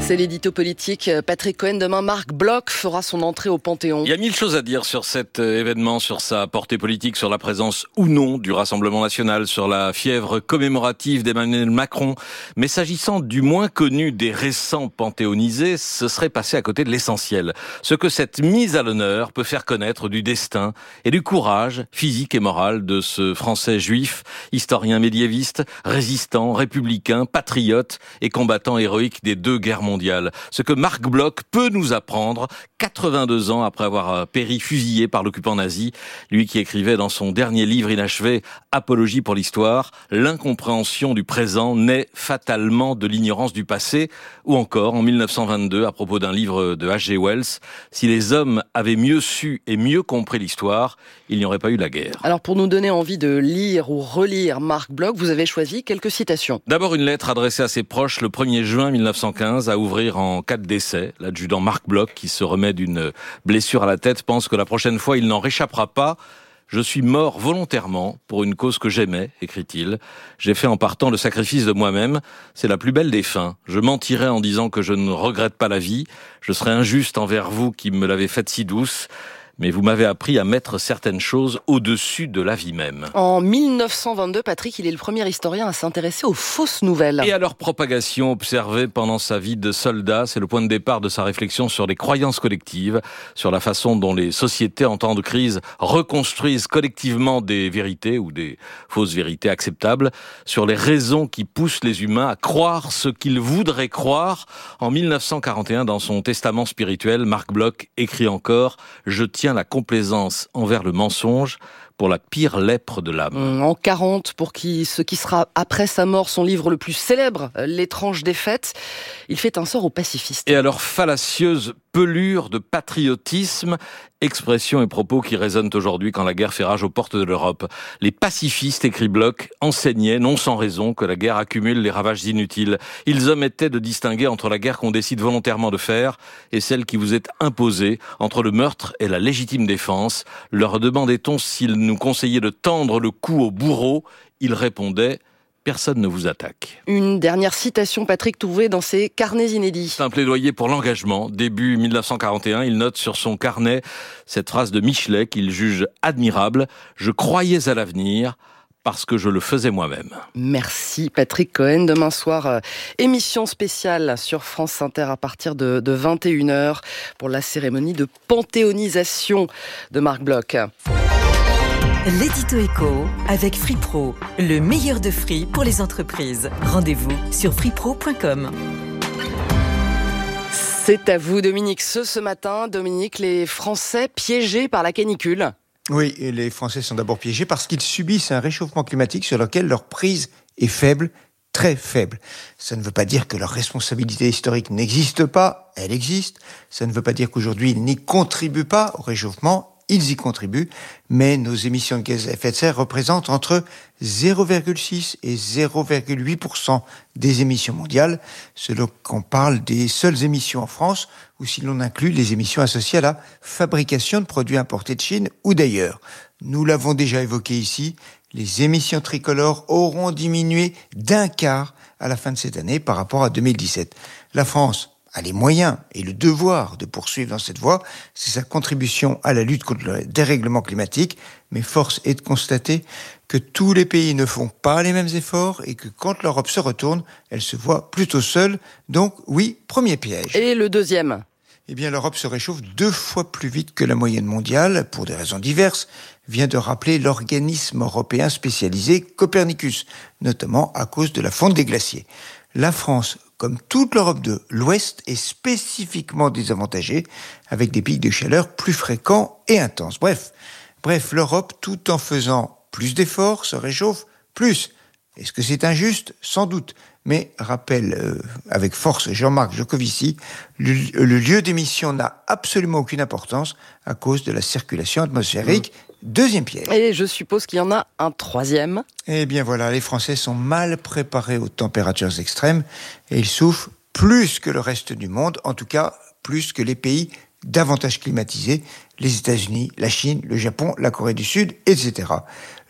C'est l'édito politique. Patrick Cohen, demain, Marc Bloch fera son entrée au Panthéon. Il y a mille choses à dire sur cet événement, sur sa portée politique, sur la présence ou non du Rassemblement national, sur la fièvre commémorative d'Emmanuel Macron. Mais s'agissant du moins connu des récents panthéonisés, ce serait passé à côté de l'essentiel. Ce que cette mise à l'honneur peut faire connaître du destin et du courage physique et moral de ce Français juif, historien médiéviste, résistant, républicain, patriote et combattant héroïque des deux guerres mondiales. Ce que Marc Bloch peut nous apprendre 82 ans après avoir péri fusillé par l'occupant nazi, lui qui écrivait dans son dernier livre inachevé Apologie pour l'histoire, l'incompréhension du présent naît fatalement de l'ignorance du passé, ou encore en 1922 à propos d'un livre de H.G. Wells, si les hommes avaient mieux su et mieux compris l'histoire, il n'y aurait pas eu la guerre. Alors pour nous donner envie de lire ou relire Marc Bloch, vous avez choisi quelques citations. D'abord une lettre adressée à ses proches le 1er juin 1915 à ouvrir en cas de décès. L'adjudant Marc Bloch, qui se remet d'une blessure à la tête, pense que la prochaine fois il n'en réchappera pas. « Je suis mort volontairement pour une cause que j'aimais », écrit-il. « J'ai fait en partant le sacrifice de moi-même. C'est la plus belle des fins. Je mentirais en disant que je ne regrette pas la vie. Je serais injuste envers vous qui me l'avez faite si douce. Mais vous m'avez appris à mettre certaines choses au-dessus de la vie même. » En 1922, Patrick, il est le premier historien à s'intéresser aux fausses nouvelles. Et à leur propagation observée pendant sa vie de soldat, c'est le point de départ de sa réflexion sur les croyances collectives, sur la façon dont les sociétés en temps de crise reconstruisent collectivement des vérités ou des fausses vérités acceptables, sur les raisons qui poussent les humains à croire ce qu'ils voudraient croire. En 1941, dans son testament spirituel, Marc Bloch écrit encore « Je tiens la complaisance envers le mensonge pour la pire lèpre de l'âme. » En 40, pour ce qui sera après sa mort son livre le plus célèbre, L'étrange défaite, il fait un sort aux pacifistes. Et à leur fallacieuse pelure de patriotisme, expressions et propos qui résonnent aujourd'hui quand la guerre fait rage aux portes de l'Europe. Les pacifistes, écrit Bloch, enseignaient, non sans raison, que la guerre accumule les ravages inutiles. Ils omettaient de distinguer entre la guerre qu'on décide volontairement de faire et celle qui vous est imposée, entre le meurtre et la légitime défense. Leur demandait-on s'ils nous conseillaient de tendre le cou au bourreau. Ils répondaient: personne ne vous attaque. Une dernière citation, Patrick, trouvée dans ses carnets inédits. C'est un plaidoyer pour l'engagement. Début 1941, il note sur son carnet cette phrase de Michelet qu'il juge admirable. « Je croyais à l'avenir parce que je le faisais moi-même. » Merci Patrick Cohen. Demain soir, émission spéciale sur France Inter à partir de 21h pour la cérémonie de panthéonisation de Marc Bloch. L'édito éco avec FreePro, le meilleur de Free pour les entreprises. Rendez-vous sur freepro.com. C'est à vous Dominique. Ce matin, Dominique, les Français piégés par la canicule. Oui, et les Français sont d'abord piégés parce qu'ils subissent un réchauffement climatique sur lequel leur prise est faible, très faible. Ça ne veut pas dire que leur responsabilité historique n'existe pas, elle existe. Ça ne veut pas dire qu'aujourd'hui ils n'y contribuent pas au réchauffement. Ils y contribuent, mais nos émissions de gaz à effet de serre représentent entre 0,6 et 0,8% des émissions mondiales, selon qu'on parle des seules émissions en France, ou si l'on inclut les émissions associées à la fabrication de produits importés de Chine ou d'ailleurs. Nous l'avons déjà évoqué ici, les émissions tricolores auront diminué d'un quart à la fin de cette année par rapport à 2017. La France a les moyens et le devoir de poursuivre dans cette voie, c'est sa contribution à la lutte contre le dérèglement climatique, mais force est de constater que tous les pays ne font pas les mêmes efforts et que quand l'Europe se retourne, elle se voit plutôt seule. Donc oui, premier piège. Et le deuxième ? Eh bien, l'Europe se réchauffe 2 fois plus vite que la moyenne mondiale, pour des raisons diverses, vient de rappeler l'organisme européen spécialisé Copernicus, notamment à cause de la fonte des glaciers. La France, comme toute l'Europe de l'Ouest, est spécifiquement désavantagée, avec des pics de chaleur plus fréquents et intenses. Bref, l'Europe, tout en faisant plus d'efforts, se réchauffe plus. Est-ce que c'est injuste ? Sans doute. Mais, rappelle avec force Jean-Marc Jancovici, le lieu d'émission n'a absolument aucune importance à cause de la circulation atmosphérique. Deuxième piège. Et je suppose qu'il y en a un troisième. Eh bien voilà, les Français sont mal préparés aux températures extrêmes et ils souffrent plus que le reste du monde, en tout cas plus que les pays davantage climatisés, les États-Unis, la Chine, le Japon, la Corée du Sud, etc.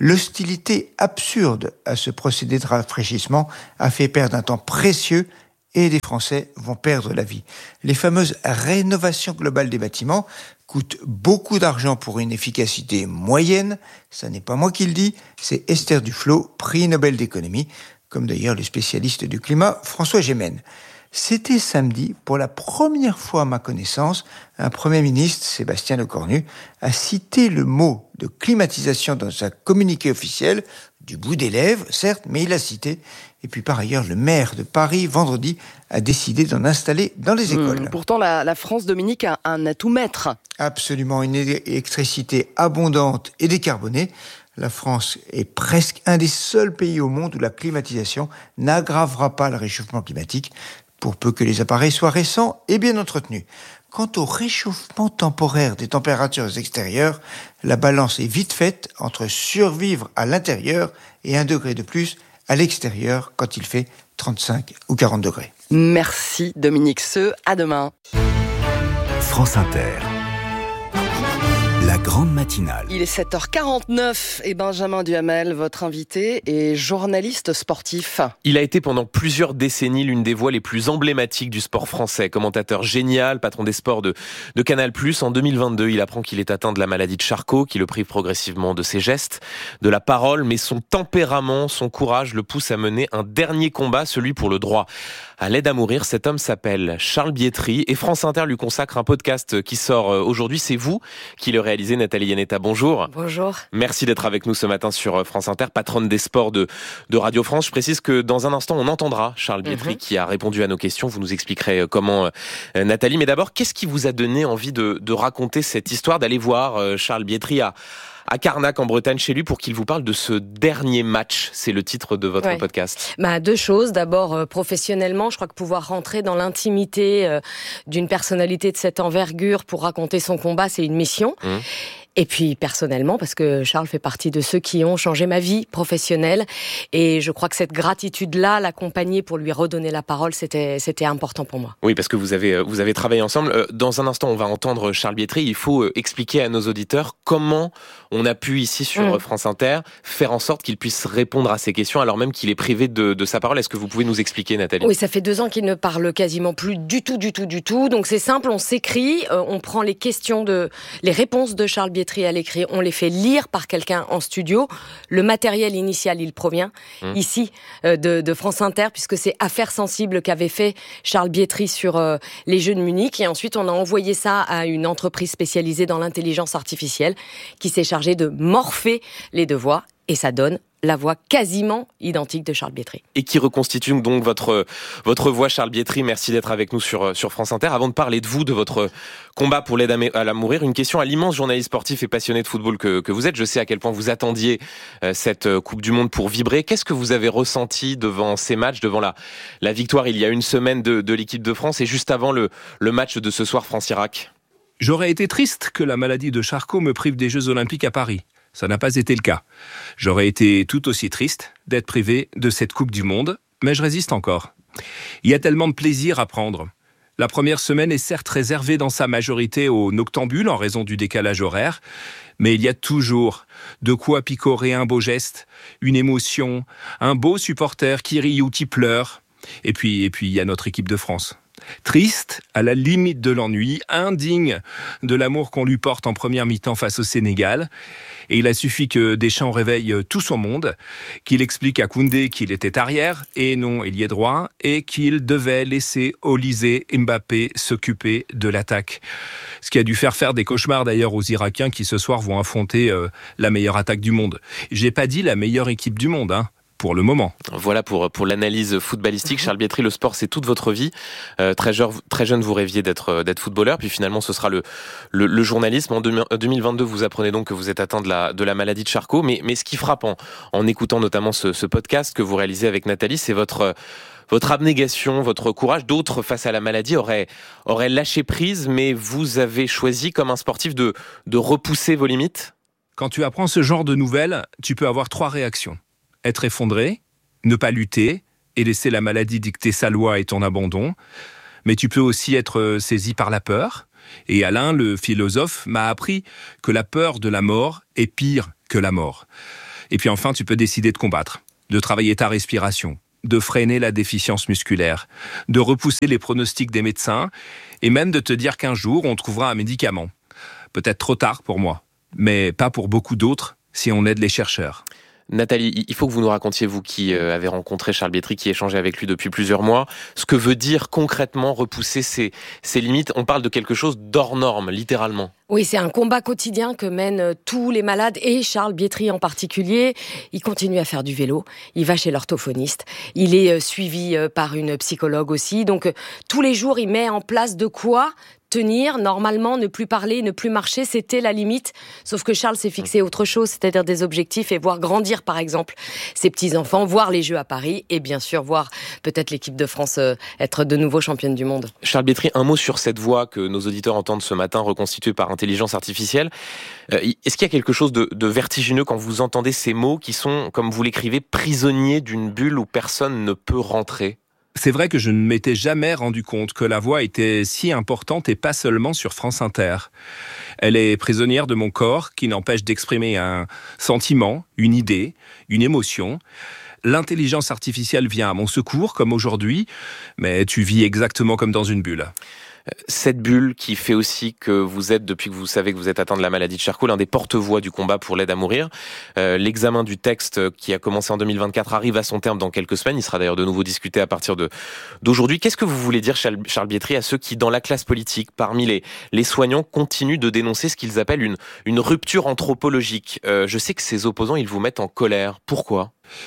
L'hostilité absurde à ce procédé de rafraîchissement a fait perdre un temps précieux et des Français vont perdre la vie. Les fameuses rénovations globales des bâtiments coûtent beaucoup d'argent pour une efficacité moyenne. Ça n'est pas moi qui le dis, c'est Esther Duflo, prix Nobel d'économie, comme d'ailleurs le spécialiste du climat François Gémen. C'était samedi, pour la première fois à ma connaissance, un Premier ministre, Sébastien Lecornu, a cité le mot de climatisation dans sa communiqué officiel, du bout des lèvres, certes, mais il l'a cité. Et puis par ailleurs, le maire de Paris, vendredi, a décidé d'en installer dans les écoles. Pourtant, la France, Dominique, a un atout maître. Absolument, une électricité abondante et décarbonée. La France est presque un des seuls pays au monde où la climatisation n'aggravera pas le réchauffement climatique, pour peu que les appareils soient récents et bien entretenus. Quant au réchauffement temporaire des températures extérieures, la balance est vite faite entre survivre à l'intérieur et 1 degré de plus à l'extérieur quand il fait 35 ou 40 degrés. Merci Dominique Seux, à demain. France Inter. La grande matinale. Il est 7h49 et Benjamin Duhamel, votre invité, est journaliste sportif. Il a été pendant plusieurs décennies l'une des voix les plus emblématiques du sport français. Commentateur génial, patron des sports de Canal+. En 2022, il apprend qu'il est atteint de la maladie de Charcot, qui le prive progressivement de ses gestes, de la parole, mais son tempérament, son courage le pousse à mener un dernier combat, celui pour le droit à l'aide à mourir. Cet homme s'appelle Charles Bietri et France Inter lui consacre un podcast qui sort aujourd'hui. C'est vous qui le réalisez, Nathalie Yanetta. Bonjour. Bonjour. Merci d'être avec nous ce matin sur France Inter, patronne des sports de Radio France. Je précise que dans un instant, on entendra Charles Bietri qui a répondu à nos questions. Vous nous expliquerez comment, Nathalie. Mais d'abord, qu'est-ce qui vous a donné envie de raconter cette histoire, d'aller voir Charles Bietri à Carnac en Bretagne chez lui pour qu'il vous parle de ce dernier match? C'est le titre de votre podcast. Deux choses. D'abord, professionnellement, je crois que pouvoir rentrer dans l'intimité d'une personnalité de cette envergure pour raconter son combat, c'est une mission. Et puis personnellement, parce que Charles fait partie de ceux qui ont changé ma vie professionnelle. Et je crois que cette gratitude-là, l'accompagner pour lui redonner la parole, c'était important pour moi. Oui, parce que vous avez travaillé ensemble. Dans un instant, on va entendre Charles Bietri. Il faut expliquer à nos auditeurs comment on a pu, ici sur France Inter, faire en sorte qu'il puisse répondre à ces questions, alors même qu'il est privé de sa parole. Est-ce que vous pouvez nous expliquer, Nathalie? Oui, ça fait 2 ans qu'il ne parle quasiment plus du tout. Donc c'est simple, on s'écrit, on prend les réponses de Charles Bietri à l'écrit, on les fait lire par quelqu'un en studio. Le matériel initial, il provient ici de France Inter, puisque c'est Affaires sensibles qu'avait fait Charles Bietri sur les Jeux de Munich. Et ensuite, on a envoyé ça à une entreprise spécialisée dans l'intelligence artificielle qui s'est chargée de morpher les 2 voix. Et ça donne la voix quasiment identique de Charles Bietri. Et qui reconstitue donc votre voix, Charles Bietri. Merci d'être avec nous sur France Inter. Avant de parler de vous, de votre combat pour l'aide à mourir, une question à l'immense journaliste sportif et passionné de football que vous êtes. Je sais à quel point vous attendiez cette Coupe du Monde pour vibrer. Qu'est-ce que vous avez ressenti devant ces matchs, devant la victoire il y a une semaine de l'équipe de France et juste avant le match de ce soir France-Irak? J'aurais été triste que la maladie de Charcot me prive des Jeux Olympiques à Paris. Ça n'a pas été le cas. J'aurais été tout aussi triste d'être privé de cette Coupe du Monde, mais je résiste encore. Il y a tellement de plaisir à prendre. La première semaine est certes réservée dans sa majorité aux noctambules en raison du décalage horaire, mais il y a toujours de quoi picorer un beau geste, une émotion, un beau supporter qui rit ou qui pleure. Et puis il y a notre équipe de France. Triste, à la limite de l'ennui, indigne de l'amour qu'on lui porte en première mi-temps face au Sénégal. Et il a suffi que Deschamps réveille tout son monde, qu'il explique à Koundé qu'il était arrière et non ailier droit, et qu'il devait laisser Olise Mbappé s'occuper de l'attaque. Ce qui a dû faire des cauchemars d'ailleurs aux Irakiens qui ce soir vont affronter la meilleure attaque du monde. J'ai pas dit la meilleure équipe du monde, pour le moment. Voilà pour l'analyse footballistique. Charles Bietri, le sport, c'est toute votre vie. Très jeune, vous rêviez d'être footballeur, puis finalement, ce sera le journalisme. En 2022, vous apprenez donc que vous êtes atteint de la maladie de Charcot. Mais ce qui frappe en écoutant notamment ce podcast que vous réalisez avec Nathalie, c'est votre abnégation, votre courage. D'autres, face à la maladie, auraient lâché prise, mais vous avez choisi, comme un sportif, de repousser vos limites. Quand tu apprends ce genre de nouvelles, tu peux avoir 3 réactions. Être effondré, ne pas lutter et laisser la maladie dicter sa loi et ton abandon. Mais tu peux aussi être saisi par la peur. Et Alain, le philosophe, m'a appris que la peur de la mort est pire que la mort. Et puis enfin, tu peux décider de combattre, de travailler ta respiration, de freiner la déficience musculaire, de repousser les pronostics des médecins et même de te dire qu'un jour on trouvera un médicament. Peut-être trop tard pour moi, mais pas pour beaucoup d'autres si on aide les chercheurs. Nathalie, il faut que vous nous racontiez, vous qui avez rencontré Charles Bietri, qui échangez avec lui depuis plusieurs mois, ce que veut dire concrètement repousser ses limites. On parle de quelque chose d'hors norme, littéralement. Oui, c'est un combat quotidien que mènent tous les malades et Charles Bietri en particulier. Il continue à faire du vélo, il va chez l'orthophoniste, il est suivi par une psychologue aussi. Donc tous les jours, il met en place de quoi tenir, normalement, ne plus parler, ne plus marcher, c'était la limite. Sauf que Charles s'est fixé autre chose, c'est-à-dire des objectifs et voir grandir, par exemple, ses petits-enfants, voir les Jeux à Paris et bien sûr voir peut-être l'équipe de France être de nouveau championne du monde. Charles Bietri, un mot sur cette voix que nos auditeurs entendent ce matin, reconstituée par intelligence artificielle. Est-ce qu'il y a quelque chose de vertigineux quand vous entendez ces mots qui sont, comme vous l'écrivez, prisonniers d'une bulle où personne ne peut rentrer ? C'est vrai que je ne m'étais jamais rendu compte que la voix était si importante et pas seulement sur France Inter. Elle est prisonnière de mon corps qui n'empêche d'exprimer un sentiment, une idée, une émotion. L'intelligence artificielle vient à mon secours, comme aujourd'hui, mais tu vis exactement comme dans une bulle. Cette bulle qui fait aussi que vous êtes, depuis que vous savez que vous êtes atteint de la maladie de Charcot, l'un des porte-voix du combat pour l'aide à mourir. L'examen du texte qui a commencé en 2024 arrive à son terme dans quelques semaines. Il sera d'ailleurs de nouveau discuté à partir d'aujourd'hui. Qu'est-ce que vous voulez dire, Charles Bietri, à ceux qui, dans la classe politique, parmi les soignants, continuent de dénoncer ce qu'ils appellent une rupture anthropologique ? Je sais que ces opposants, ils vous mettent en colère. Pourquoi ?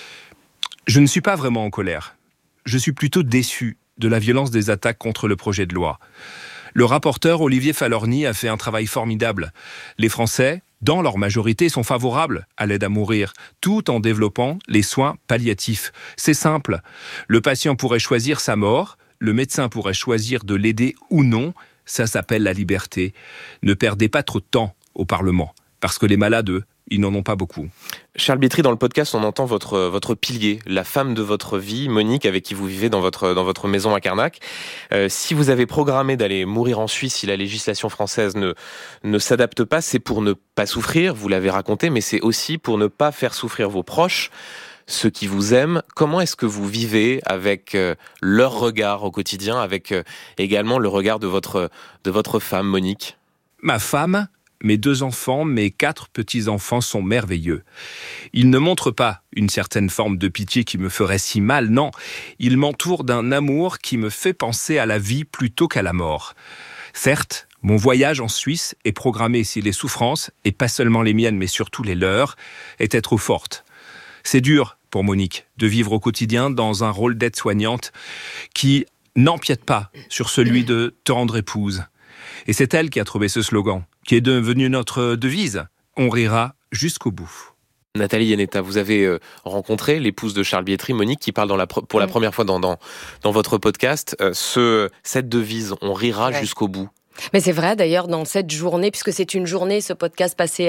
Je ne suis pas vraiment en colère. Je suis plutôt déçu de la violence des attaques contre le projet de loi. Le rapporteur Olivier Falorni a fait un travail formidable. Les Français, dans leur majorité, sont favorables à l'aide à mourir, tout en développant les soins palliatifs. C'est simple. Le patient pourrait choisir sa mort, le médecin pourrait choisir de l'aider ou non. Ça s'appelle la liberté. Ne perdez pas trop de temps au Parlement, parce que les malades, eux, ils n'en ont pas beaucoup. Charles Bietri, dans le podcast, on entend votre pilier, la femme de votre vie, Monique, avec qui vous vivez dans votre maison à Carnac. Si vous avez programmé d'aller mourir en Suisse, si la législation française ne s'adapte pas, c'est pour ne pas souffrir, vous l'avez raconté, mais c'est aussi pour ne pas faire souffrir vos proches, ceux qui vous aiment. Comment est-ce que vous vivez avec leur regard au quotidien, avec également le regard de votre femme, Monique ? Ma femme, mes 2 enfants, mes 4 petits-enfants sont merveilleux. Ils ne montrent pas une certaine forme de pitié qui me ferait si mal, non. Ils m'entourent d'un amour qui me fait penser à la vie plutôt qu'à la mort. Certes, mon voyage en Suisse est programmé si les souffrances, et pas seulement les miennes, mais surtout les leurs, étaient trop fortes. C'est dur pour Monique de vivre au quotidien dans un rôle d'aide-soignante qui n'empiète pas sur celui de tendre épouse. Et c'est elle qui a trouvé ce slogan, qui est devenu notre devise. On rira jusqu'au bout. Nathalie Iannetta, vous avez rencontré l'épouse de Charles Bietri, Monique, qui parle pour la première fois dans votre podcast. Cette devise, on rira jusqu'au bout. Mais c'est vrai, d'ailleurs, dans cette journée, puisque c'est une journée, ce podcast passé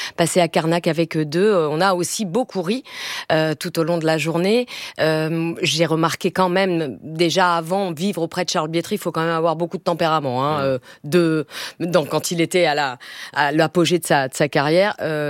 à Carnac avec eux deux, on a aussi beaucoup ri tout au long de la journée. J'ai remarqué quand même, déjà avant, vivre auprès de Charles Bietri, il faut quand même avoir beaucoup de tempérament. Donc, quand il était à l'apogée de sa carrière,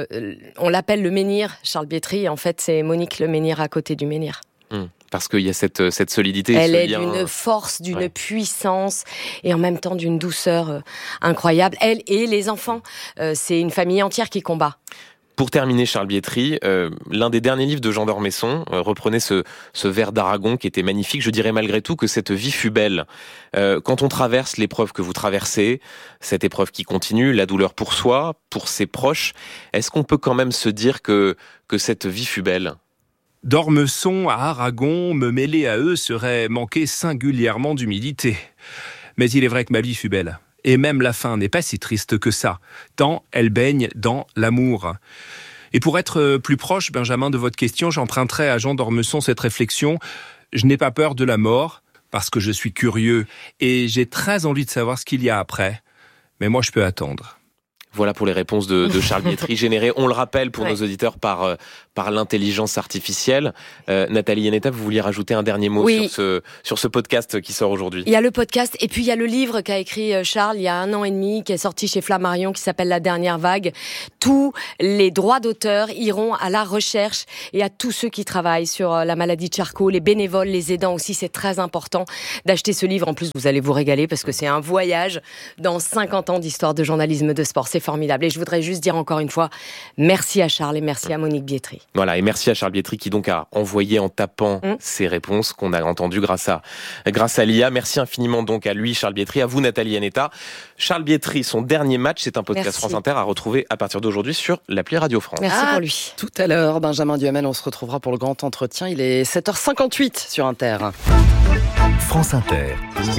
on l'appelle le menhir, Charles Bietri. En fait, c'est Monique le menhir à côté du menhir. Parce qu'il y a cette solidité. Elle est d'une force, d'une puissance et en même temps d'une douceur incroyable. Elle et les enfants, c'est une famille entière qui combat. Pour terminer, Charles Bietri, l'un des derniers livres de Jean d'Ormesson reprenait ce vers d'Aragon qui était magnifique. Je dirais malgré tout que cette vie fut belle. Quand on traverse l'épreuve que vous traversez, cette épreuve qui continue, la douleur pour soi, pour ses proches, est-ce qu'on peut quand même se dire que cette vie fut belle ? D'Ormesson à Aragon, me mêler à eux serait manquer singulièrement d'humilité. Mais il est vrai que ma vie fut belle. Et même la fin n'est pas si triste que ça, tant elle baigne dans l'amour. Et pour être plus proche, Benjamin, de votre question, j'emprunterai à Jean d'Ormesson cette réflexion. Je n'ai pas peur de la mort, parce que je suis curieux, et j'ai très envie de savoir ce qu'il y a après. Mais moi, je peux attendre. Voilà pour les réponses de Charles Bietri, générées, on le rappelle pour nos auditeurs, par par l'intelligence artificielle. Nathalie Yanetta, vous vouliez rajouter un dernier mot sur ce podcast qui sort aujourd'hui? Il y a le podcast et puis il y a le livre qu'a écrit Charles il y a 1 an et demi, qui est sorti chez Flammarion, qui s'appelle La Dernière Vague. Tous les droits d'auteur iront à la recherche et à tous ceux qui travaillent sur la maladie de Charcot, les bénévoles, les aidants aussi. C'est très important d'acheter ce livre. En plus, vous allez vous régaler parce que c'est un voyage dans 50 ans d'histoire de journalisme de sport. C'est formidable. Et je voudrais juste dire encore une fois, merci à Charles et merci à Monique Bietri. Voilà, et merci à Charles Bietri qui donc a envoyé en tapant ces réponses qu'on a entendues grâce à l'IA. Merci infiniment donc à lui, Charles Bietri, à vous Nathalie Yanetta. Charles Bietri, son dernier match, c'est un podcast France Inter à retrouver à partir d'aujourd'hui sur l'appli Radio France. Merci pour lui. Tout à l'heure, Benjamin Duhamel, on se retrouvera pour le grand entretien. Il est 7h58 sur Inter. France Inter.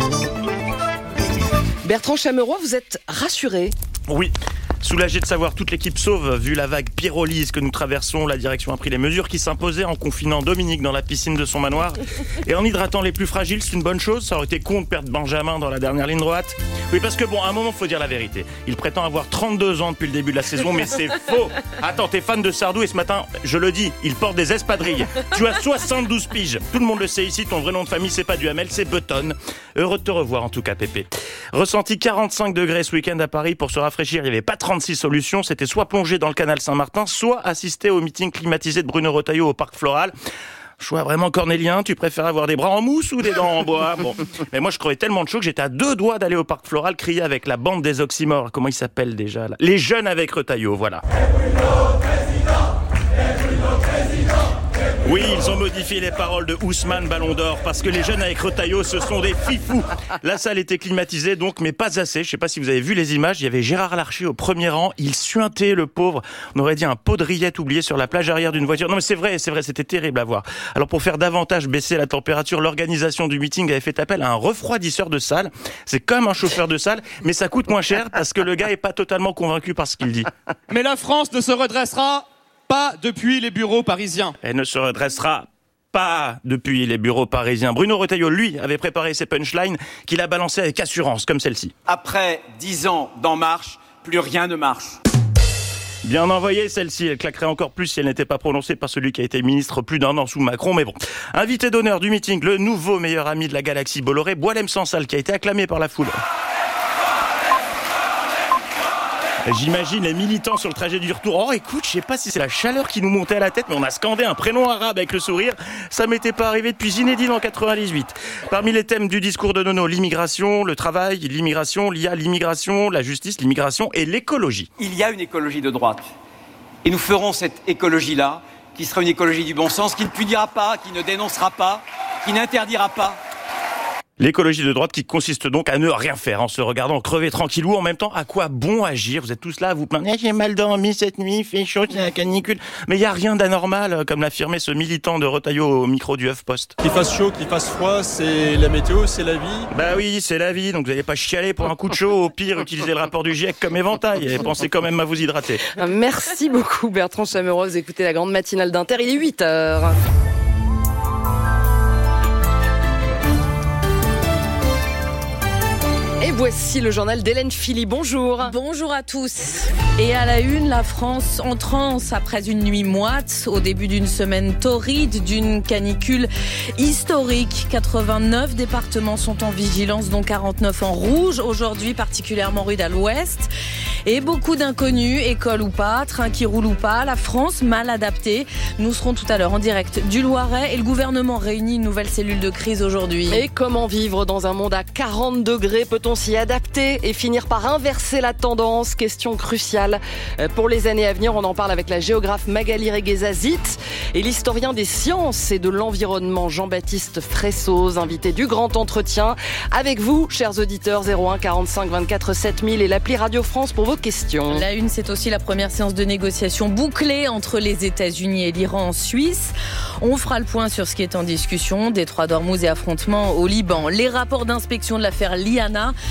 Bertrand Chameroy, vous êtes rassuré? Oui. Soulagé de savoir toute l'équipe sauve, vu la vague pyrolyse que nous traversons, la direction a pris les mesures qui s'imposaient en confinant Dominique dans la piscine de son manoir et en hydratant les plus fragiles. C'est une bonne chose, ça aurait été con de perdre Benjamin dans la dernière ligne droite. Oui, parce que bon, à un moment, faut dire la vérité. Il prétend avoir 32 ans depuis le début de la saison, mais c'est faux. Attends, t'es fan de Sardou et ce matin, je le dis, il porte des espadrilles. Tu as 72 piges. Tout le monde le sait ici, ton vrai nom de famille, c'est pas Duhamel, c'est Button. Heureux de te revoir en tout cas, Pépé. Ressenti 45 degrés ce week-end à Paris. Pour se rafraîchir, il n'y avait pas 36 solutions. C'était soit plonger dans le canal Saint-Martin, soit assister au meeting climatisé de Bruno Retailleau au Parc Floral. Choix vraiment cornélien, tu préfères avoir des bras en mousse ou des dents en bois? Bon, mais moi je crevais tellement de chaud que j'étais à 2 doigts d'aller au Parc Floral crier avec la bande des oxymores. Comment ils s'appellent déjà là? Les jeunes avec Retailleau, voilà. Oui, ils ont modifié les paroles de Ousmane Ballon d'Or parce que les jeunes avec Retailleau, ce sont des fifous. La salle était climatisée donc, mais pas assez. Je sais pas si vous avez vu les images, il y avait Gérard Larcher au premier rang. Il suintait, le pauvre. On aurait dit un pot de rillettes oublié sur la plage arrière d'une voiture. Non mais c'est vrai, c'était terrible à voir. Alors pour faire davantage baisser la température, l'organisation du meeting avait fait appel à un refroidisseur de salle. C'est comme un chauffeur de salle, mais ça coûte moins cher parce que le gars est pas totalement convaincu par ce qu'il dit. Mais la France ne se redressera pas depuis les bureaux parisiens. Elle ne se redressera pas depuis les bureaux parisiens. Bruno Retailleau, lui, avait préparé ses punchlines qu'il a balancées avec assurance, comme celle-ci. Après 10 ans d'En Marche, plus rien ne marche. Bien envoyée celle-ci, elle claquerait encore plus si elle n'était pas prononcée par celui qui a été ministre plus d'1 an sous Macron, mais bon. Invité d'honneur du meeting, le nouveau meilleur ami de la galaxie Bolloré, Boualem Sansal, qui a été acclamé par la foule. J'imagine les militants sur le trajet du retour. Oh, écoute, je sais pas si c'est la chaleur qui nous montait à la tête, mais on a scandé un prénom arabe avec le sourire. Ça m'était pas arrivé depuis Zinedine en 98. Parmi les thèmes du discours de Nono, l'immigration, le travail, l'immigration, l'IA, l'immigration, la justice, l'immigration et l'écologie. Il y a une écologie de droite. Et nous ferons cette écologie-là, qui sera une écologie du bon sens, qui ne punira pas, qui ne dénoncera pas, qui n'interdira pas. L'écologie de droite qui consiste donc à ne rien faire en se regardant crever tranquillou. En même temps, à quoi bon agir? Vous êtes tous là à vous plaindre. J'ai mal dormi cette nuit, il fait chaud, c'est la canicule. Mais il n'y a rien d'anormal, comme l'affirmait ce militant de Retailleau au micro du HuffPost. Qu'il fasse chaud, qu'il fasse froid, c'est la météo, c'est la vie. Bah oui, c'est la vie, donc vous n'allez pas chialer pour un coup de chaud. Au pire, utilisez le rapport du GIEC comme éventail et pensez quand même à vous hydrater. Merci beaucoup Bertrand Chameroy. Vous écoutez la grande matinale d'Inter, il est 8h. Et voici le journal d'Hélène Philly. Bonjour. Bonjour à tous. Et à la une, la France en transe après une nuit moite, au début d'une semaine torride, d'une canicule historique. 89 départements sont en vigilance, dont 49 en rouge. Aujourd'hui, particulièrement rude à l'ouest. Et beaucoup d'inconnus, école ou pas, train qui roule ou pas, la France mal adaptée. Nous serons tout à l'heure en direct du Loiret et le gouvernement réunit une nouvelle cellule de crise aujourd'hui. Et comment vivre dans un monde à 40 degrés? Peut-on s'y adapter et finir par inverser la tendance? Question cruciale pour les années à venir. On en parle avec la géographe Magali Regueza-Zit et l'historien des sciences et de l'environnement Jean-Baptiste Fressoz, invité du grand entretien. Avec vous, chers auditeurs, 01 45 24 7000 et l'appli Radio France pour vos questions. La une, c'est aussi la première séance de négociation bouclée entre les États-Unis et l'Iran en Suisse. On fera le point sur ce qui est en discussion, détroit d'Ormuz et affrontements au Liban. Les rapports d'inspection de l'affaire Liana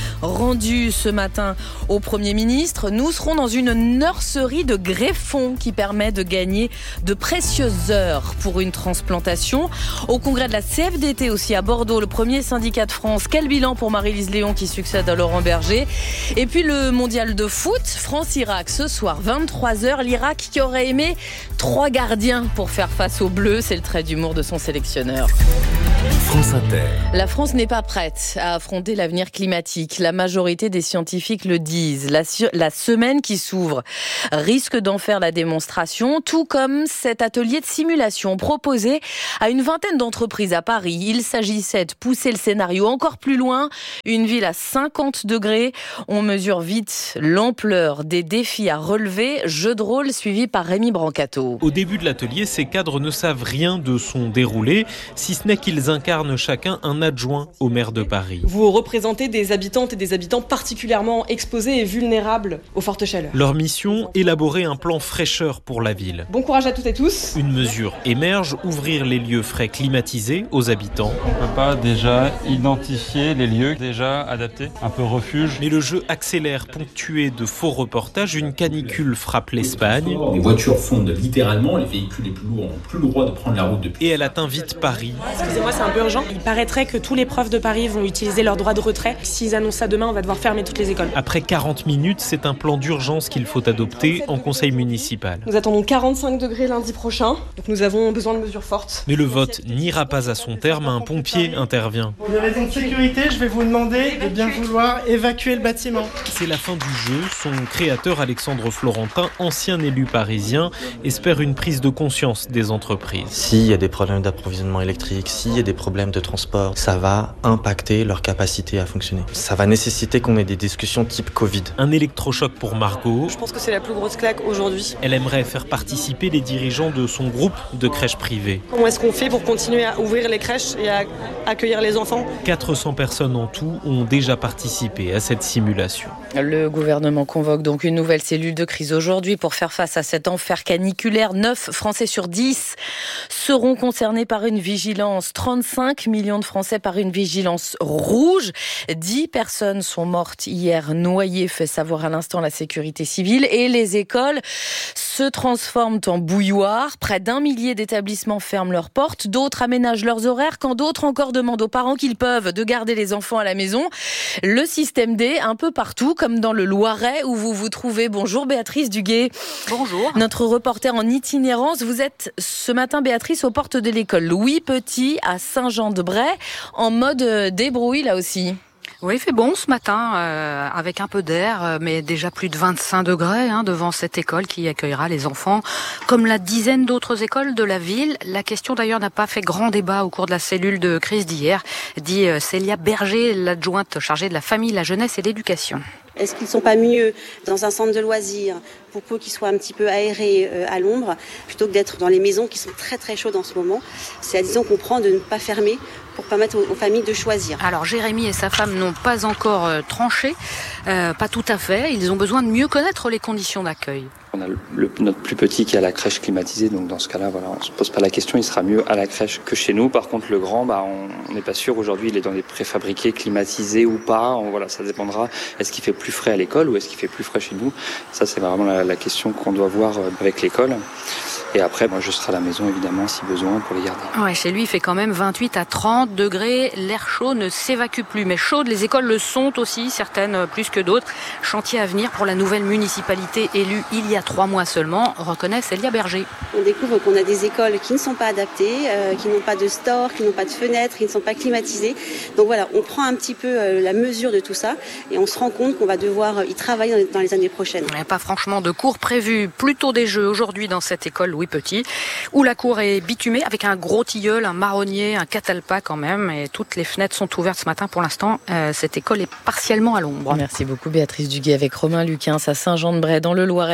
rendu ce matin au Premier ministre. Nous serons dans une nurserie de greffons qui permet de gagner de précieuses heures pour une transplantation. Au congrès de la CFDT aussi à Bordeaux, le premier syndicat de France. Quel bilan pour Marie-Lise Léon qui succède à Laurent Berger. Et puis le mondial de foot, France-Irak ce soir, 23h. L'Irak qui aurait aimé 3 gardiens pour faire face aux Bleus. C'est le trait d'humour de son sélectionneur. France Inter. La France n'est pas prête à affronter l'avenir climatique. La majorité des scientifiques le disent. La semaine qui s'ouvre risque d'en faire la démonstration, tout comme cet atelier de simulation proposé à une vingtaine d'entreprises à Paris. Il s'agissait de pousser le scénario encore plus loin. Une ville à 50 degrés. On mesure vite l'ampleur des défis à relever. Jeu de rôle suivi par Rémi Brancato. Au début de l'atelier, ces cadres ne savent rien de son déroulé, si ce n'est qu'ils incarnent chacun un adjoint au maire de Paris. Vous représentez des habitantes et des habitants particulièrement exposés et vulnérables aux fortes chaleurs. Leur mission, élaborer un plan fraîcheur pour la ville. Bon courage à toutes et tous. Une mesure émerge, ouvrir les lieux frais climatisés aux habitants. On ne peut pas déjà identifier les lieux déjà adaptés, un peu refuge. Mais le jeu accélère, ponctué de faux reportages. Une canicule frappe l'Espagne. Les voitures fondent littéralement, les véhicules les plus lourds n'ont plus le droit de prendre la route depuis. Et elle atteint vite Paris. Excusez-moi, c'est un peu urgent. Il paraîtrait que tous les profs de Paris vont utiliser leur droit de retrait. S'ils annoncent ça demain, on va devoir fermer toutes les écoles. Après 40 minutes, c'est un plan d'urgence qu'il faut adopter en conseil municipal. Nous attendons 45 degrés lundi prochain, donc nous avons besoin de mesures fortes. Mais le vote n'ira pas à son terme, un pompier intervient. Pour des raisons de sécurité, je vais vous demander de bien vouloir évacuer le bâtiment. C'est la fin du jeu. Son créateur, Alexandre Florentin, ancien élu parisien, espère une prise de conscience des entreprises. S'il y a des problèmes d'approvisionnement électrique, s'il y a des problèmes de transport, ça va impacter leur capacité à fonctionner. Ça va nécessiter qu'on ait des discussions type Covid. Un électrochoc pour Margot. Je pense que c'est la plus grosse claque aujourd'hui. Elle aimerait faire participer les dirigeants de son groupe de crèches privées. Comment est-ce qu'on fait pour continuer à ouvrir les crèches et à accueillir les enfants ? 400 personnes en tout ont déjà participé à cette simulation. Le gouvernement convoque donc une nouvelle cellule de crise aujourd'hui pour faire face à cet enfer caniculaire. 9 Français sur 10 seront concernés par une vigilance. 35 millions de Français par une vigilance rouge. 10 personnes sont mortes hier noyées, fait savoir à l'instant la sécurité civile. Et les écoles se transforment en bouilloire. Près d'1 millier d'établissements ferment leurs portes. D'autres aménagent leurs horaires, quand d'autres encore demandent aux parents qu'ils peuvent de garder les enfants à la maison. Le système D, un peu partout, comme dans le Loiret où vous vous trouvez. Bonjour Béatrice Duguet. Bonjour. Notre reporter en itinérance. Vous êtes ce matin, Béatrice, aux portes de l'école Louis Petit à Saint-Jean-de-Bray, en mode débrouille là aussi. Oui, il fait bon ce matin, avec un peu d'air, mais déjà plus de 25 degrés devant cette école qui accueillera les enfants, comme la dizaine d'autres écoles de la ville. La question d'ailleurs n'a pas fait grand débat au cours de la cellule de crise d'hier, dit Célia Berger, l'adjointe chargée de la famille, la jeunesse et l'éducation. Est-ce qu'ils ne sont pas mieux dans un centre de loisirs, pour peu qu'ils soient un petit peu aérés à l'ombre, plutôt que d'être dans les maisons qui sont très très chaudes en ce moment ? C'est la décision qu'on prend de ne pas fermer pour permettre aux familles de choisir. Alors Jérémy et sa femme n'ont pas encore tranché, pas tout à fait. Ils ont besoin de mieux connaître les conditions d'accueil. On a notre plus petit qui est à la crèche climatisée, donc dans ce cas-là, voilà, on ne se pose pas la question, il sera mieux à la crèche que chez nous. Par contre, le grand, on n'est pas sûr. Aujourd'hui, il est dans des préfabriqués climatisés ou pas. Voilà, ça dépendra. Est-ce qu'il fait plus frais à l'école ou est-ce qu'il fait plus frais chez nous ? Ça, c'est vraiment la question qu'on doit voir avec l'école. Et après, moi, je serai à la maison, évidemment, si besoin, pour les garder. Ouais, chez lui, il fait quand même 28 à 30 degrés. L'air chaud ne s'évacue plus. Mais chaudes, les écoles le sont aussi, certaines plus que d'autres. Chantier à venir pour la nouvelle municipalité élue il y a 3 mois seulement, reconnaît Célia Berger. On découvre qu'on a des écoles qui ne sont pas adaptées, qui n'ont pas de store, qui n'ont pas de fenêtres, qui ne sont pas climatisées. Donc voilà, on prend un petit peu la mesure de tout ça et on se rend compte qu'on va devoir y travailler dans les années prochaines. Il n'y a pas franchement de cours prévus, plutôt des jeux aujourd'hui dans cette école Louis Petit, où la cour est bitumée avec un gros tilleul, un marronnier, un catalpa quand même, et toutes les fenêtres sont ouvertes ce matin. Pour l'instant, cette école est partiellement à l'ombre. Merci beaucoup Béatrice Duguet avec Romain Luquin à Saint-Jean-de-Bray dans le Loiret. Vous filez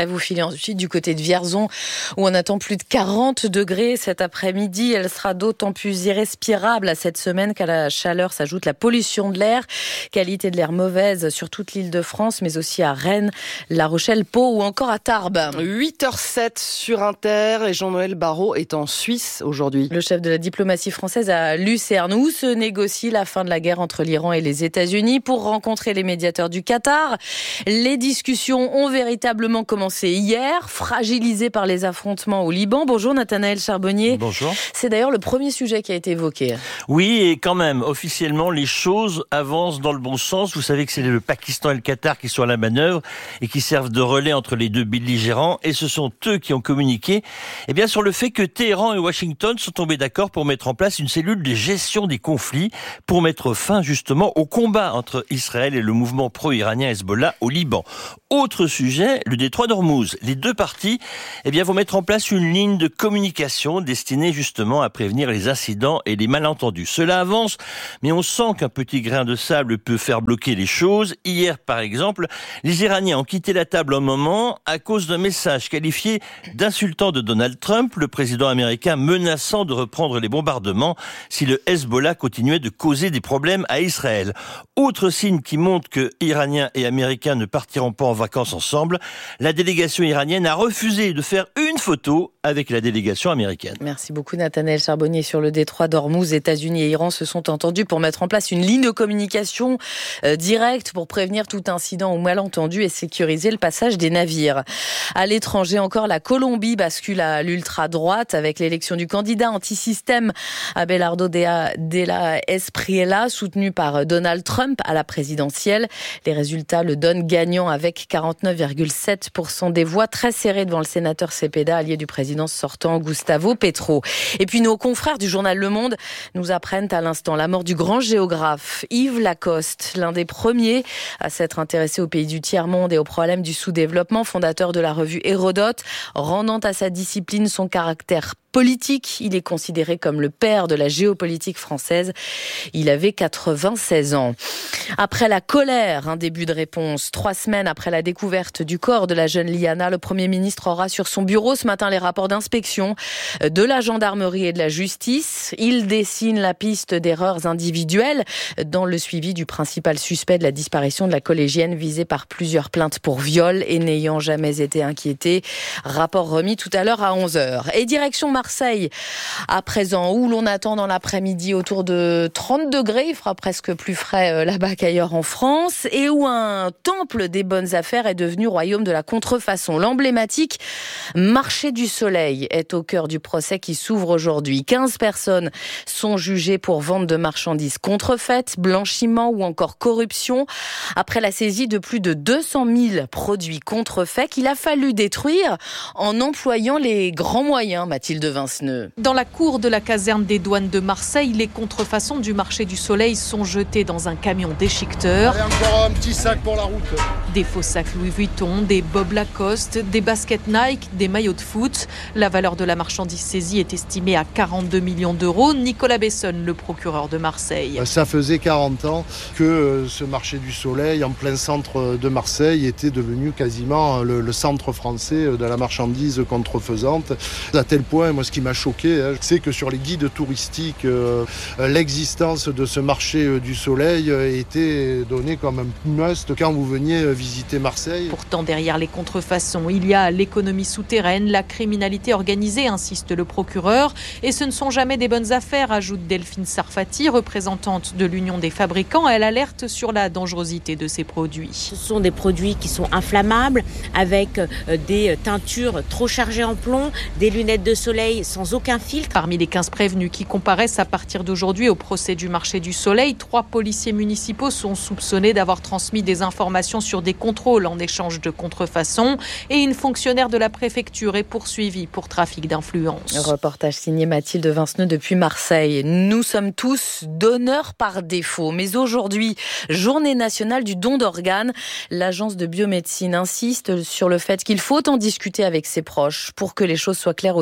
Puis ensuite, du côté de Vierzon, où on attend plus de 40 degrés cet après-midi. Elle sera d'autant plus irrespirable à cette semaine qu'à la chaleur s'ajoute la pollution de l'air. Qualité de l'air mauvaise sur toute l'île de France, mais aussi à Rennes, La Rochelle, Pau ou encore à Tarbes. 8h07 sur Inter et Jean-Noël Barrot est en Suisse aujourd'hui. Le chef de la diplomatie française à Lucerne, où se négocie la fin de la guerre entre l'Iran et les États-Unis pour rencontrer les médiateurs du Qatar. Les discussions ont véritablement commencé hier, fragilisées par les affrontements au Liban. Bonjour Nathanaël Charbonnier. Bonjour. C'est d'ailleurs le premier sujet qui a été évoqué. Oui, et quand même, officiellement, les choses avancent dans le bon sens. Vous savez que c'est le Pakistan et le Qatar qui sont à la manœuvre et qui servent de relais entre les deux belligérants. Et ce sont eux qui ont communiqué sur le fait que Téhéran et Washington sont tombés d'accord pour mettre en place une cellule de gestion des conflits pour mettre fin justement au combat entre Israël et le mouvement pro-iranien Hezbollah au Liban. Autre sujet, le détroit d'Ormuz. Les deux parties vont mettre en place une ligne de communication destinée justement à prévenir les incidents et les malentendus. Cela avance, mais on sent qu'un petit grain de sable peut faire bloquer les choses. Hier, par exemple, les Iraniens ont quitté la table un moment à cause d'un message qualifié d'insultant de Donald Trump, le président américain menaçant de reprendre les bombardements si le Hezbollah continuait de causer des problèmes à Israël. Autre signe qui montre que Iraniens et Américains ne partiront pas en vacances ensemble, la délégation iranienne a refusé de faire une photo avec la délégation américaine. Merci beaucoup Nathanaël Charbonnier. Sur le détroit d'Ormuz, États-Unis et Iran se sont entendus pour mettre en place une ligne de communication directe pour prévenir tout incident ou malentendu et sécuriser le passage des navires. À l'étranger encore, la Colombie bascule à l'ultra-droite avec l'élection du candidat anti-système Abelardo de la Espriella, soutenu par Donald Trump à la présidentielle. Les résultats le donnent gagnant avec 49,7% des voix, très serré devant le sénateur Cepeda, allié du président sortant Gustavo Petro. Et puis nos confrères du journal Le Monde nous apprennent à l'instant la mort du grand géographe Yves Lacoste, l'un des premiers à s'être intéressé aux pays du tiers-monde et aux problèmes du sous-développement, fondateur de la revue Hérodote, rendant à sa discipline son caractère politique. Il est considéré comme le père de la géopolitique française. Il avait 96 ans. Après la colère, un début de réponse. 3 semaines après la découverte du corps de la jeune Liana, le Premier ministre aura sur son bureau ce matin les rapports d'inspection de la gendarmerie et de la justice. Il dessine la piste d'erreurs individuelles dans le suivi du principal suspect de la disparition de la collégienne visée par plusieurs plaintes pour viol et n'ayant jamais été inquiété. Rapport remis tout à l'heure à 11h. Et direction Marseille à présent, où l'on attend dans l'après-midi autour de 30 degrés. Il fera presque plus frais là-bas qu'ailleurs en France. Et où un temple des bonnes affaires est devenu royaume de la contrefaçon. L'emblématique Marché du Soleil est au cœur du procès qui s'ouvre aujourd'hui. 15 personnes sont jugées pour vente de marchandises contrefaites, blanchiment ou encore corruption. Après la saisie de plus de 200 000 produits contrefaits qu'il a fallu détruire en employant les grands moyens, Mathilde Vinceneux. Dans la cour de la caserne des douanes de Marseille, les contrefaçons du Marché du Soleil sont jetées dans un camion déchiqueteur. Allez, encore un petit sac pour la route. Des faux sacs Louis Vuitton, des Bob Lacoste, des baskets Nike, des maillots de foot. La valeur de la marchandise saisie est estimée à 42 millions d'euros. Nicolas Bessonne, le procureur de Marseille. Ça faisait 40 ans que ce Marché du Soleil, en plein centre de Marseille, était devenu quasiment le centre français de la marchandise contrefaisante. À tel point, moi, ce qui m'a choqué, c'est que sur les guides touristiques, l'existence de ce Marché du Soleil était donnée comme un must quand vous veniez visiter Marseille. Pourtant, derrière les contrefaçons, il y a l'économie souterraine, la criminalité organisée, insiste le procureur. Et ce ne sont jamais des bonnes affaires, ajoute Delphine Sarfati, représentante de l'Union des fabricants. Elle alerte sur la dangerosité de ces produits. Ce sont des produits qui sont inflammables, avec des teintures trop chargées en plomb, des lunettes de soleil sans aucun filtre. Parmi les 15 prévenus qui comparaissent à partir d'aujourd'hui au procès du Marché du Soleil, 3 policiers municipaux sont soupçonnés d'avoir transmis des informations sur des contrôles en échange de contrefaçon et une fonctionnaire de la préfecture est poursuivie pour trafic d'influence. Reportage signé Mathilde Vinceneux depuis Marseille. Nous sommes tous donneurs par défaut, mais aujourd'hui, journée nationale du don d'organes, l'agence de biomédecine insiste sur le fait qu'il faut en discuter avec ses proches pour que les choses soient claires aux yeux de tous.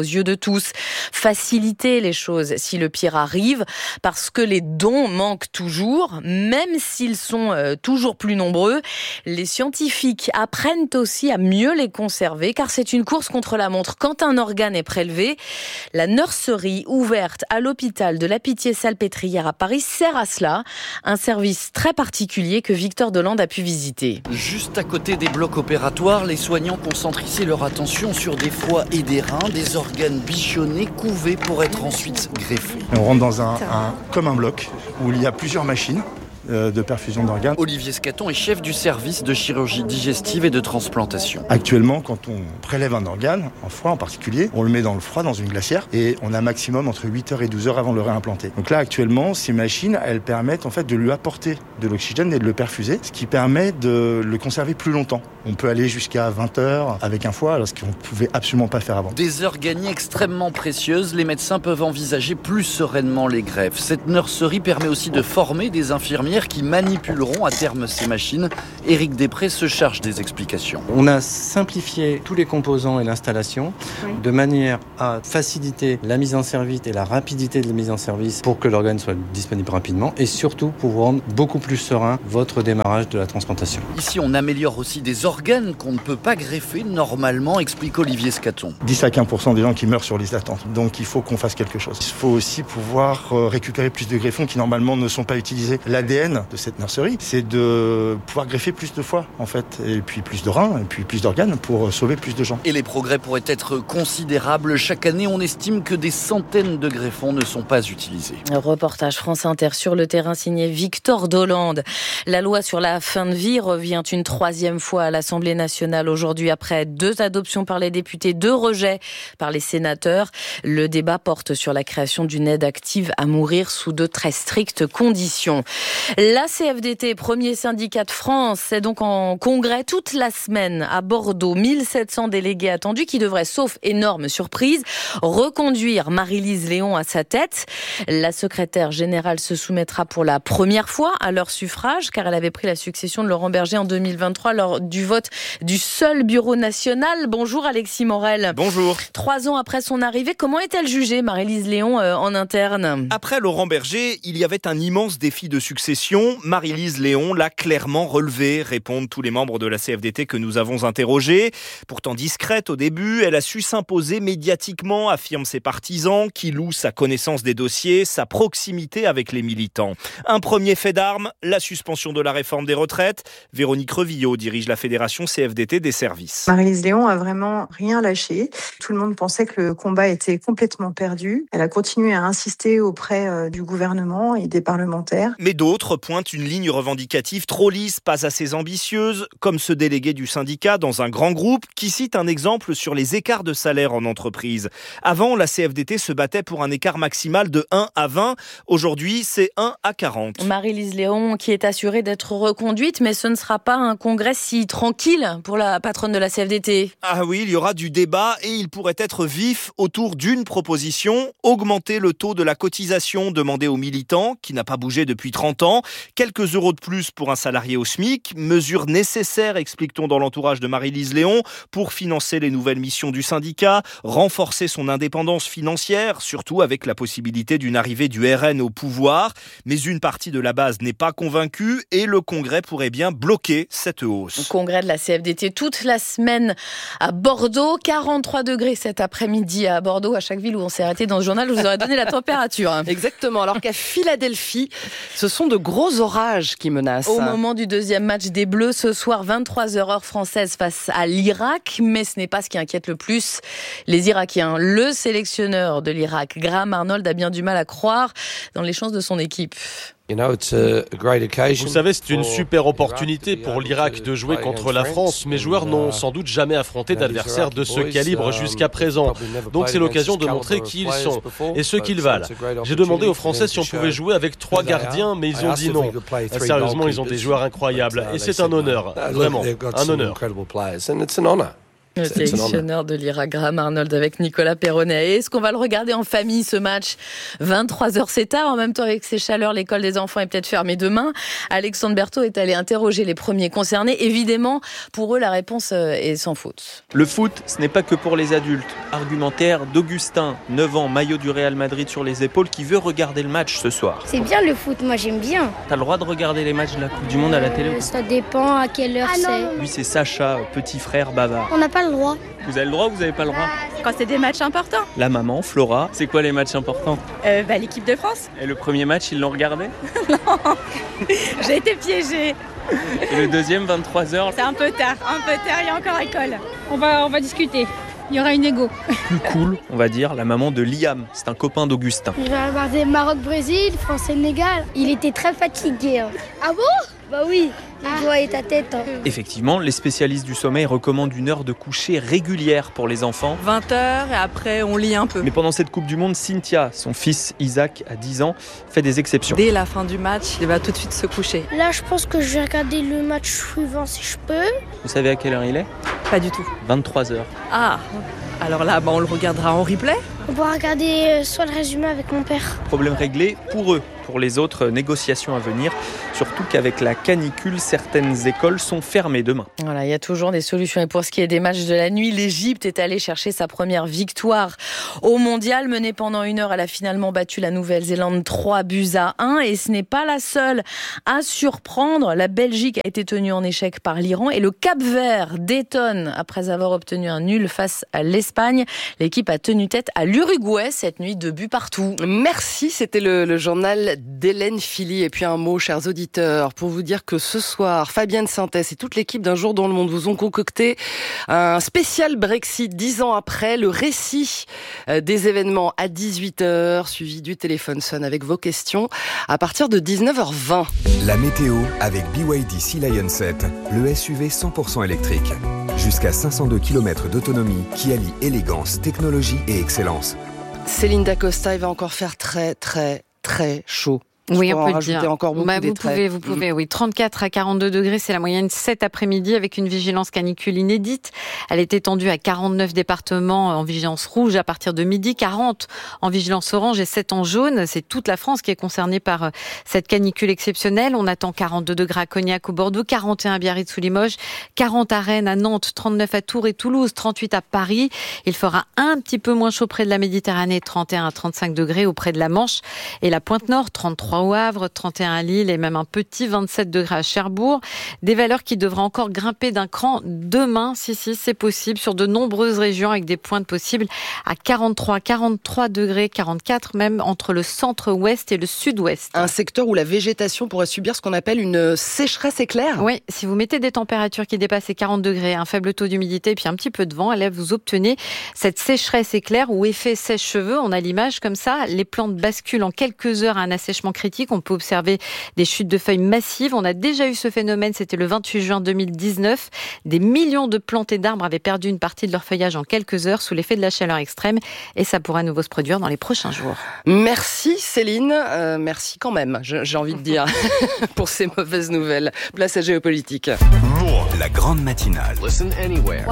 tous, faciliter les choses si le pire arrive, parce que les dons manquent toujours, même s'ils sont toujours plus nombreux. Les scientifiques apprennent aussi à mieux les conserver, car c'est une course contre la montre. Quand un organe est prélevé, la nurserie ouverte à l'hôpital de la Pitié-Salpêtrière à Paris sert à cela, un service très particulier que Victor Delande a pu visiter. Juste à côté des blocs opératoires, les soignants concentrent ici leur attention sur des foies et des reins, des organes bichonnés, couvés pour être ensuite greffés. On rentre dans comme un bloc où il y a plusieurs machines de perfusion d'organes. Olivier Scaton est chef du service de chirurgie digestive et de transplantation. Actuellement, quand on prélève un organe, un foie en particulier, on le met dans le froid, dans une glacière, et on a un maximum entre 8h et 12h avant de le réimplanter. Donc là, actuellement, ces machines, elles permettent en fait de lui apporter de l'oxygène et de le perfuser, ce qui permet de le conserver plus longtemps. On peut aller jusqu'à 20h avec un foie, alors ce qu'on ne pouvait absolument pas faire avant. Des heures gagnées extrêmement précieuses, les médecins peuvent envisager plus sereinement les greffes. Cette nurserie permet aussi de former des infirmières qui manipuleront à terme ces machines. Éric Després se charge des explications. On a simplifié tous les composants et l'installation de manière à faciliter la mise en service et la rapidité de la mise en service pour que l'organe soit disponible rapidement et surtout pour rendre beaucoup plus serein votre démarrage de la transplantation. Ici, on améliore aussi des organes qu'on ne peut pas greffer normalement, explique Olivier Scaton. 10 à 15% des gens qui meurent sur liste d'attente. Donc il faut qu'on fasse quelque chose. Il faut aussi pouvoir récupérer plus de greffons qui normalement ne sont pas utilisés. L'ADN de cette nurserie, c'est de pouvoir greffer plus de foie en fait, et puis plus de reins, et puis plus d'organes pour sauver plus de gens. Et les progrès pourraient être considérables. Chaque année, on estime que des centaines de greffons ne sont pas utilisés. Reportage France Inter sur le terrain signé Victor Delande. La loi sur la fin de vie revient une troisième fois à l'Assemblée nationale aujourd'hui après 2 adoptions par les députés, 2 rejets par les sénateurs. Le débat porte sur la création d'une aide active à mourir sous de très strictes conditions. La CFDT, premier syndicat de France, c'est donc en congrès toute la semaine à Bordeaux. 1700 délégués attendus qui devraient, sauf énorme surprise, reconduire Marie-Lise Léon à sa tête. La secrétaire générale se soumettra pour la première fois à leur suffrage, car elle avait pris la succession de Laurent Berger en 2023 lors du vote du seul bureau national. Bonjour Alexis Morel. Bonjour. 3 ans après son arrivée, comment est-elle jugée, Marie-Lise Léon, en interne ? Après Laurent Berger, il y avait un immense défi de succession. Marie-Lise Léon l'a clairement relevé, répondent tous les membres de la CFDT que nous avons interrogés. Pourtant discrète au début, elle a su s'imposer médiatiquement, affirment ses partisans, qui louent sa connaissance des dossiers, sa proximité avec les militants. Un premier fait d'armes, la suspension de la réforme des retraites. Véronique Revillot dirige la fédération CFDT des services. Marie-Lise Léon a vraiment rien lâché. Tout le monde pensait que le combat était complètement perdu. Elle a continué à insister auprès du gouvernement et des parlementaires. Mais d'autres pointent une ligne revendicative trop lisse, pas assez ambitieuse, comme ce délégué du syndicat dans un grand groupe qui cite un exemple sur les écarts de salaire en entreprise. Avant, la CFDT se battait pour un écart maximal de 1 à 20. Aujourd'hui, c'est 1 à 40. Marie-Lise Léon qui est assurée d'être reconduite, mais ce ne sera pas un congrès si tranquille pour la patronne de la CFDT. Ah oui, il y aura du débat et il pourrait être vif autour d'une proposition, augmenter le taux de la cotisation demandée aux militants, qui n'a pas bougé depuis 30 ans. Quelques euros de plus pour un salarié au SMIC, mesure nécessaire, explique-t-on dans l'entourage de Marie-Lise Léon, pour financer les nouvelles missions du syndicat, renforcer son indépendance financière, surtout avec la possibilité d'une arrivée du RN au pouvoir. Mais une partie de la base n'est pas convaincue et le Congrès pourrait bien bloquer cette hausse. Congrès de la CFDT toute la semaine à Bordeaux, 43 degrés cet après-midi à Bordeaux. À chaque ville où on s'est arrêté dans ce journal, je vous aurais donné la température. Exactement, alors qu'à Philadelphie, ce sont de gros orages qui menacent. Au moment du deuxième match des Bleus, ce soir, 23h heure française face à l'Irak. Mais ce n'est pas ce qui inquiète le plus les Irakiens. Le sélectionneur de l'Irak, Graham Arnold, a bien du mal à croire dans les chances de son équipe. Vous savez, c'est une super opportunité pour l'Irak de jouer contre la France. Mes joueurs n'ont sans doute jamais affronté d'adversaires de ce calibre jusqu'à présent. Donc c'est l'occasion de montrer qui ils sont et ce qu'ils valent. J'ai demandé aux Français si on pouvait jouer avec 3 gardiens, mais ils ont dit non. Sérieusement, ils ont des joueurs incroyables et c'est un honneur, vraiment, un honneur. Le sélectionneur de l'Irak, Graham Arnold, avec Nicolas Perronnet. Est-ce qu'on va le regarder en famille, ce match ? 23h, c'est tard. En même temps, avec ces chaleurs, l'école des enfants est peut-être fermée demain. Alexandre Berthaud est allé interroger les premiers concernés. Évidemment, pour eux, la réponse est sans faute. Le foot, ce n'est pas que pour les adultes. Argumentaire d'Augustin, 9 ans, maillot du Real Madrid sur les épaules, qui veut regarder le match ce soir. C'est bien le foot, moi j'aime bien. T'as le droit de regarder les matchs de la Coupe du Monde à la télé ? Ça dépend à quelle heure c'est. Lui, c'est Sacha, petit frère bavard. On n'a pas le droit. Vous avez le droit ou vous n'avez pas le droit ? Quand c'est des matchs importants. La maman, Flora, c'est quoi les matchs importants ? L'équipe de France. Et le premier match, ils l'ont regardé ? Non, j'ai été piégée. Et le deuxième, 23h ? C'est un peu tard, il y a encore école. On va discuter. Il y aura une égo. Plus cool, on va dire, la maman de Liam. C'est un copain d'Augustin. Je vais regarder Maroc-Brésil, France-Sénégal. Il était très fatigué. Ah bon ? Bah oui, il doit être ta tête. Effectivement, les spécialistes du sommeil recommandent une heure de coucher régulière pour les enfants. 20h et après on lit un peu. Mais pendant cette Coupe du Monde, Cynthia, son fils Isaac, à 10 ans, fait des exceptions. Dès la fin du match, il va tout de suite se coucher. Là, je pense que je vais regarder le match suivant si je peux. Vous savez à quelle heure il est ? Pas du tout. 23h. Ah, alors là, on le regardera en replay ? On pourra regarder soit le résumé avec mon père. Problème réglé pour eux. Pour les autres, négociations à venir. Surtout qu'avec la canicule, certaines écoles sont fermées demain. Voilà, il y a toujours des solutions. Et pour ce qui est des matchs de la nuit, l'Égypte est allée chercher sa première victoire au mondial. Menée pendant 1 heure, elle a finalement battu la Nouvelle-Zélande 3-1. Et ce n'est pas la seule à surprendre. La Belgique a été tenue en échec par l'Iran. Et le Cap-Vert détonne après avoir obtenu un nul face à l'Espagne. L'équipe a tenu tête à l'Uruguay cette nuit, 2 buts partout. Merci, c'était le journal d'Hélène Philly. Et puis un mot, chers auditeurs, pour vous dire que ce soir, Fabienne Sintès et toute l'équipe d'Un jour dans le monde vous ont concocté un spécial Brexit 10 ans après, le récit des événements à 18h, suivi du téléphone sonne avec vos questions à partir de 19h20. La météo avec BYD Sea Lion 7, le SUV 100% électrique. Jusqu'à 502 km d'autonomie qui allie élégance, technologie et excellence. Céline Dacosta, il va encore faire très chaud. Oui, on peut le dire. Encore beaucoup vous pouvez, oui. 34 à 42 degrés, c'est la moyenne cet après-midi avec une vigilance canicule inédite. Elle est étendue à 49 départements en vigilance rouge à partir de midi, 40 en vigilance orange et 7 en jaune. C'est toute la France qui est concernée par cette canicule exceptionnelle. On attend 42 degrés à Cognac ou Bordeaux, 41 à Biarritz ou Limoges, 40 à Rennes, à Nantes, 39 à Tours et Toulouse, 38 à Paris. Il fera un petit peu moins chaud près de la Méditerranée, 31 à 35 degrés auprès de la Manche et la Pointe-Nord, 33 au Havre, 31 à Lille et même un petit 27 degrés à Cherbourg. Des valeurs qui devraient encore grimper d'un cran demain, si c'est possible, sur de nombreuses régions avec des pointes possibles à 43 degrés, 44 même entre le centre-ouest et le sud-ouest. Un secteur où la végétation pourrait subir ce qu'on appelle une sécheresse éclair. Oui, si vous mettez des températures qui dépassent les 40 degrés, un faible taux d'humidité et puis un petit peu de vent, là vous obtenez cette sécheresse éclair ou effet sèche-cheveux. On a l'image comme ça, les plantes basculent en quelques heures à un assèchement critique. On peut observer des chutes de feuilles massives. On a déjà eu ce phénomène, c'était le 28 juin 2019. Des millions de plantes et d'arbres avaient perdu une partie de leur feuillage en quelques heures sous l'effet de la chaleur extrême. Et ça pourrait à nouveau se produire dans les prochains jours. Merci Céline. Merci quand même, j'ai envie de dire, pour ces mauvaises nouvelles. Place à Géopolitique. La grande matinale. Listen anywhere.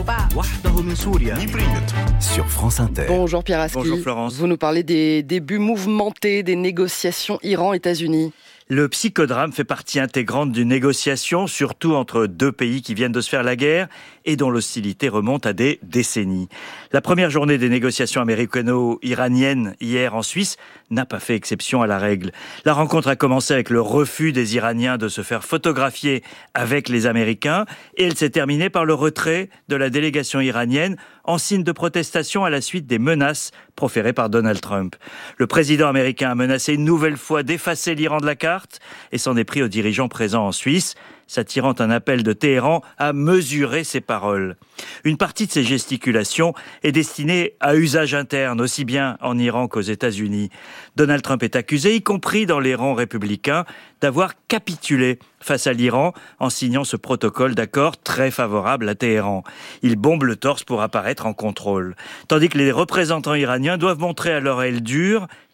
Sur France Inter. Bonjour Pierre Aski. Bonjour Florence. Vous nous parlez des débuts mouvementés des négociations Iran-États-Unis. Le psychodrame fait partie intégrante d'une négociation, surtout entre deux pays qui viennent de se faire la guerre et dont l'hostilité remonte à des décennies. La première journée des négociations américano-iraniennes hier en Suisse n'a pas fait exception à la règle. La rencontre a commencé avec le refus des Iraniens de se faire photographier avec les Américains et elle s'est terminée par le retrait de la délégation iranienne en signe de protestation à la suite des menaces proférées par Donald Trump. Le président américain a menacé une nouvelle fois d'effacer l'Iran de la carte et s'en est pris aux dirigeants présents en Suisse, s'attirant un appel de Téhéran à mesurer ses paroles. Une partie de ces gesticulations est destinée à usage interne, aussi bien en Iran qu'aux États-Unis. Donald Trump est accusé, y compris dans les rangs républicains, d'avoir capitulé face à l'Iran en signant ce protocole d'accord très favorable à Téhéran. Il bombe le torse pour apparaître en contrôle. Tandis que les représentants iraniens doivent montrer à leur aile dure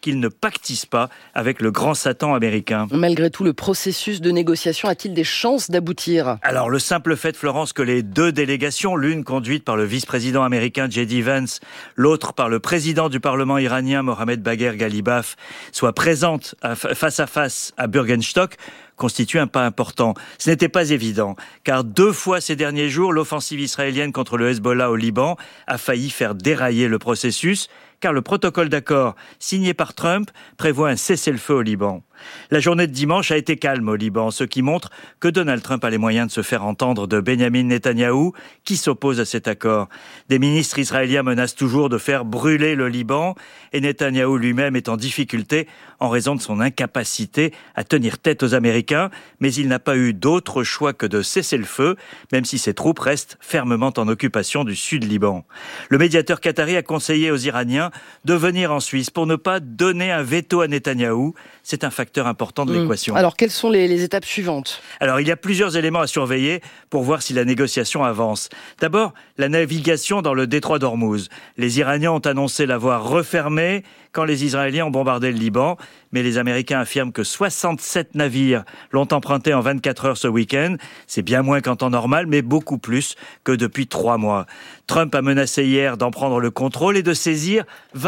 qu'ils ne pactisent pas avec le grand Satan américain. Malgré tout, le processus de négociation a-t-il des chances d'aboutir ? Alors, le simple fait, Florence, que les deux délégations, l'une conduite par le vice-président américain J.D. Vance, l'autre par le président du Parlement iranien Mohamed Bagher Ghalibaf, soient présentes face à face à Bürgenstock, constitue un pas important. Ce n'était pas évident, car 2 fois ces derniers jours, l'offensive israélienne contre le Hezbollah au Liban a failli faire dérailler le processus, car le protocole d'accord signé par Trump prévoit un cessez-le-feu au Liban. La journée de dimanche a été calme au Liban, ce qui montre que Donald Trump a les moyens de se faire entendre de Benjamin Netanyahou, qui s'oppose à cet accord. Des ministres israéliens menacent toujours de faire brûler le Liban, et Netanyahou lui-même est en difficulté en raison de son incapacité à tenir tête aux Américains, mais il n'a pas eu d'autre choix que de cesser le feu, même si ses troupes restent fermement en occupation du sud-Liban. Le médiateur qatari a conseillé aux Iraniens de venir en Suisse pour ne pas donner un veto à Netanyahou. C'est un facteur important de l'équation. Alors, quelles sont les étapes suivantes ? Alors, il y a plusieurs éléments à surveiller pour voir si la négociation avance. D'abord, la navigation dans le détroit d'Ormuz. Les Iraniens ont annoncé l'avoir refermée quand les Israéliens ont bombardé le Liban, mais les Américains affirment que 67 navires l'ont emprunté en 24 heures ce week-end. C'est bien moins qu'en temps normal, mais beaucoup plus que depuis 3 mois. Trump a menacé hier d'en prendre le contrôle et de saisir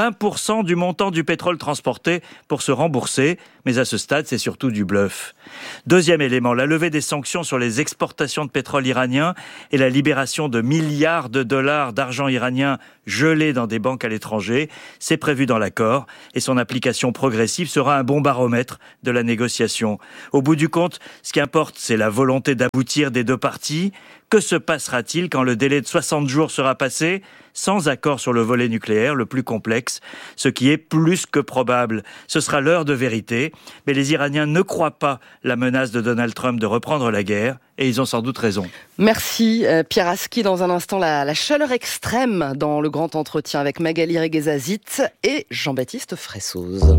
20% du montant du pétrole transporté pour se rembourser, mais à ce stade, c'est surtout du bluff. Deuxième élément, la levée des sanctions sur les exportations de pétrole iranien et la libération de milliards de dollars d'argent iranien gelés dans des banques à l'étranger. C'est prévu dans l'accord et son application progressive sera un bon baromètre de la négociation. Au bout du compte, ce qui importe, c'est la volonté d'aboutir des deux parties. Que se passera-t-il quand le délai de 60 jours sera passé sans accord sur le volet nucléaire, le plus complexe, ce qui est plus que probable? Ce sera l'heure de vérité, mais les Iraniens ne croient pas la menace de Donald Trump de reprendre la guerre, et ils ont sans doute raison. Merci Pierre Aski. Dans un instant, la chaleur extrême dans le grand entretien avec Magali Reguezazit et Jean-Baptiste Fressoz.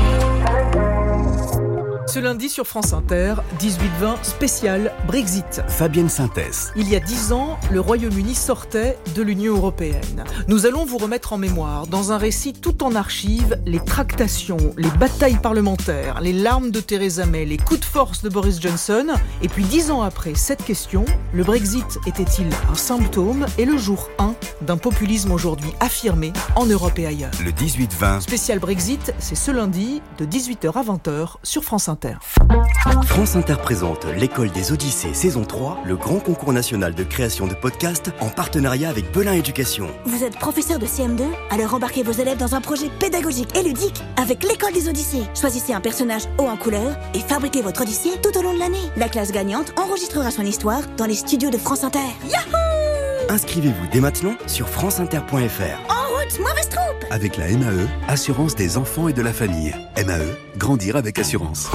Ce lundi sur France Inter, 18-20 spécial Brexit. Fabienne Synthèse. Il y a 10 ans, le Royaume-Uni sortait de l'Union européenne. Nous allons vous remettre en mémoire, dans un récit tout en archives, les tractations, les batailles parlementaires, les larmes de Theresa May, les coups de force de Boris Johnson. Et puis 10 ans après cette question, le Brexit était-il un symptôme et le jour 1 d'un populisme aujourd'hui affirmé en Europe et ailleurs? Le 18-20. Spécial Brexit, c'est ce lundi de 18h à 20h sur France Inter. France Inter présente l'École des Odyssées saison 3, le grand concours national de création de podcasts en partenariat avec Belin Éducation. Vous êtes professeur de CM2 ? Alors embarquez vos élèves dans un projet pédagogique et ludique avec l'École des Odyssées. Choisissez un personnage haut en couleur et fabriquez votre Odyssée tout au long de l'année. La classe gagnante enregistrera son histoire dans les studios de France Inter. Yahoo ! Inscrivez-vous dès maintenant sur franceinter.fr. En route, mauvaise troupe ! Avec la MAE, Assurance des enfants et de la famille. MAE, grandir avec assurance.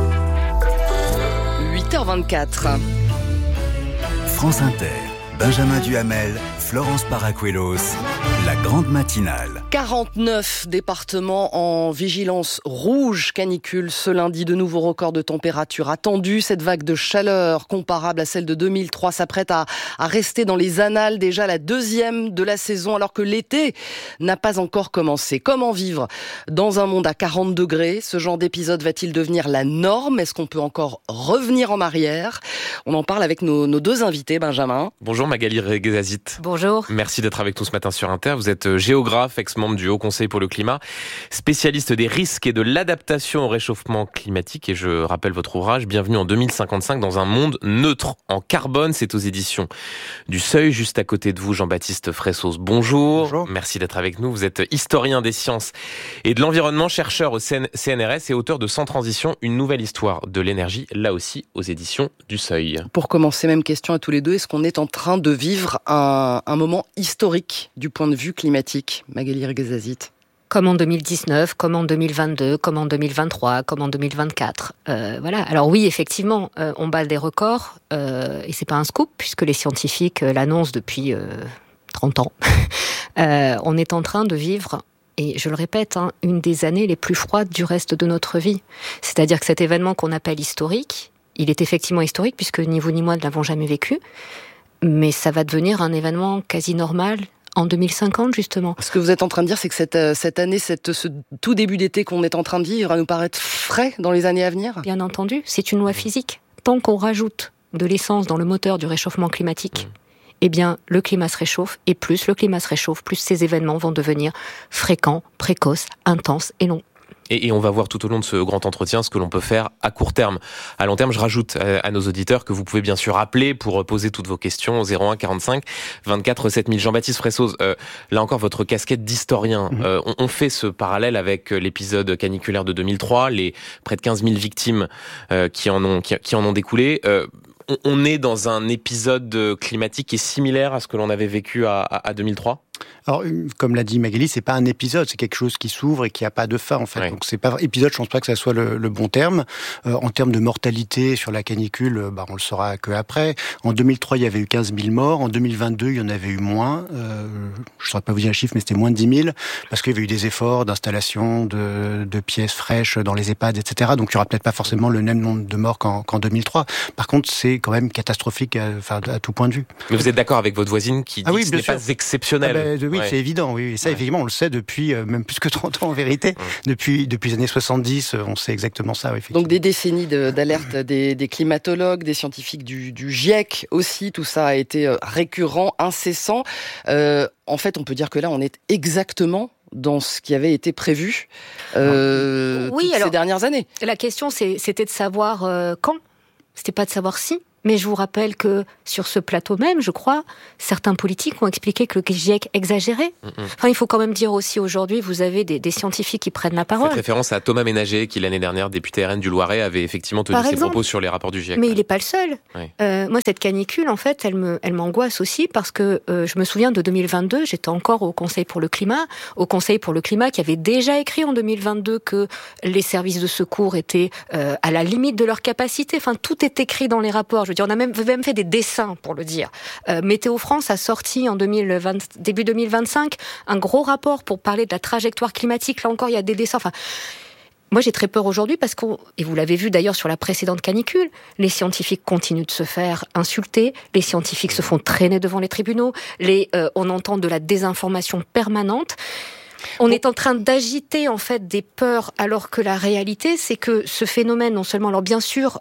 8h24. France Inter, Benjamin Duhamel, Florence Paracuelos, la grande matinale. 49 départements en vigilance rouge canicule ce lundi. De nouveaux records de température attendus. Cette vague de chaleur comparable à celle de 2003 s'apprête à rester dans les annales, déjà la deuxième de la saison alors que l'été n'a pas encore commencé. Comment vivre dans un monde à 40 degrés? Ce genre d'épisode va-t-il devenir la norme? Est-ce qu'on peut encore revenir en arrière? On en parle avec nos deux invités, Benjamin. Bonjour Magali Reguezazit. Bonjour. Merci d'être avec nous ce matin sur Inter. Vous êtes géographe, ex-membre du Haut Conseil pour le climat, spécialiste des risques et de l'adaptation au réchauffement climatique. Et je rappelle votre ouvrage, Bienvenue en 2055 dans un monde neutre en carbone. C'est aux éditions du Seuil, juste à côté de vous, Jean-Baptiste Fressoz. Bonjour. Bonjour. Merci d'être avec nous. Vous êtes historien des sciences et de l'environnement, chercheur au CNRS et auteur de Sans transition, une nouvelle histoire de l'énergie, là aussi aux éditions du Seuil. Pour commencer, même question à tous les deux, est-ce qu'on est en train de vivre un moment historique du point de vue climatique? Magali Reguezazit. Comme en 2019, comme en 2022, comme en 2023, comme en 2024. Voilà. Alors oui, effectivement, on bat des records, et c'est pas un scoop, puisque les scientifiques l'annoncent depuis 30 ans. On est en train de vivre, et je le répète, une des années les plus froides du reste de notre vie. C'est-à-dire que cet événement qu'on appelle historique, il est effectivement historique, puisque ni vous ni moi ne l'avons jamais vécu, mais ça va devenir un événement quasi normal en 2050 justement. Ce que vous êtes en train de dire, c'est que cette année, ce tout début d'été qu'on est en train de vivre va nous paraître frais dans les années à venir ? Bien entendu, c'est une loi physique. Tant qu'on rajoute de l'essence dans le moteur du réchauffement climatique, eh bien, le climat se réchauffe, et plus le climat se réchauffe, plus ces événements vont devenir fréquents, précoces, intenses et longs. Et on va voir tout au long de ce grand entretien ce que l'on peut faire à court terme. À long terme, je rajoute à nos auditeurs que vous pouvez bien sûr appeler pour poser toutes vos questions au 01 45 24 7000. Jean-Baptiste Fressoz, là encore votre casquette d'historien. On fait ce parallèle avec l'épisode caniculaire de 2003, les près de 15 000 victimes qui en ont découlé. On est dans un épisode climatique qui est similaire à ce que l'on avait vécu à 2003 ? Alors, comme l'a dit Magali, c'est pas un épisode, c'est quelque chose qui s'ouvre et qui a pas de fin, en fait. Ouais. Donc, c'est pas épisode, je pense pas que ça soit le bon terme. En termes de mortalité sur la canicule, on le saura que après. En 2003, il y avait eu 15 000 morts. En 2022, il y en avait eu moins. Je saurais pas vous dire le chiffre, mais c'était moins de 10 000. Parce qu'il y avait eu des efforts d'installation de pièces fraîches dans les EHPAD, etc. Donc, il y aura peut-être pas forcément le même nombre de morts qu'en 2003. Par contre, c'est quand même catastrophique, à tout point de vue. Mais vous êtes d'accord avec votre voisine qui dit que ce n'est pas exceptionnel? Oui, c'est évident, oui. Et ça, effectivement, on le sait depuis même plus que 30 ans, en vérité. Depuis les années 70, on sait exactement ça, oui, effectivement. Donc, des décennies d'alerte des climatologues, des scientifiques du GIEC aussi, tout ça a été récurrent, incessant. En fait, on peut dire que là, on est exactement dans ce qui avait été prévu ces dernières années. La question, c'était de savoir quand. C'était pas de savoir si. Mais je vous rappelle que sur ce plateau même, je crois, certains politiques ont expliqué que le GIEC exagérait. Enfin, il faut quand même dire aussi aujourd'hui, vous avez des scientifiques qui prennent la parole. Faites référence à Thomas Ménager, qui l'année dernière, député RN du Loiret, avait effectivement tenu ses propos sur les rapports du GIEC. Mais il n'est pas le seul. Oui. Moi, cette canicule, en fait, elle m'angoisse aussi parce que je me souviens de 2022, j'étais encore au Conseil pour le climat, qui avait déjà écrit en 2022 que les services de secours étaient à la limite de leur capacité. Enfin, tout est écrit dans les rapports. On a même fait des dessins pour le dire. Météo France a sorti en début 2025 un gros rapport pour parler de la trajectoire climatique. Là encore, il y a des dessins. Enfin, moi, j'ai très peur aujourd'hui parce et vous l'avez vu d'ailleurs sur la précédente canicule, les scientifiques continuent de se faire insulter, les scientifiques se font traîner devant les tribunaux, on entend de la désinformation permanente. On est en train d'agiter en fait des peurs alors que la réalité, c'est que ce phénomène, non seulement, alors bien sûr,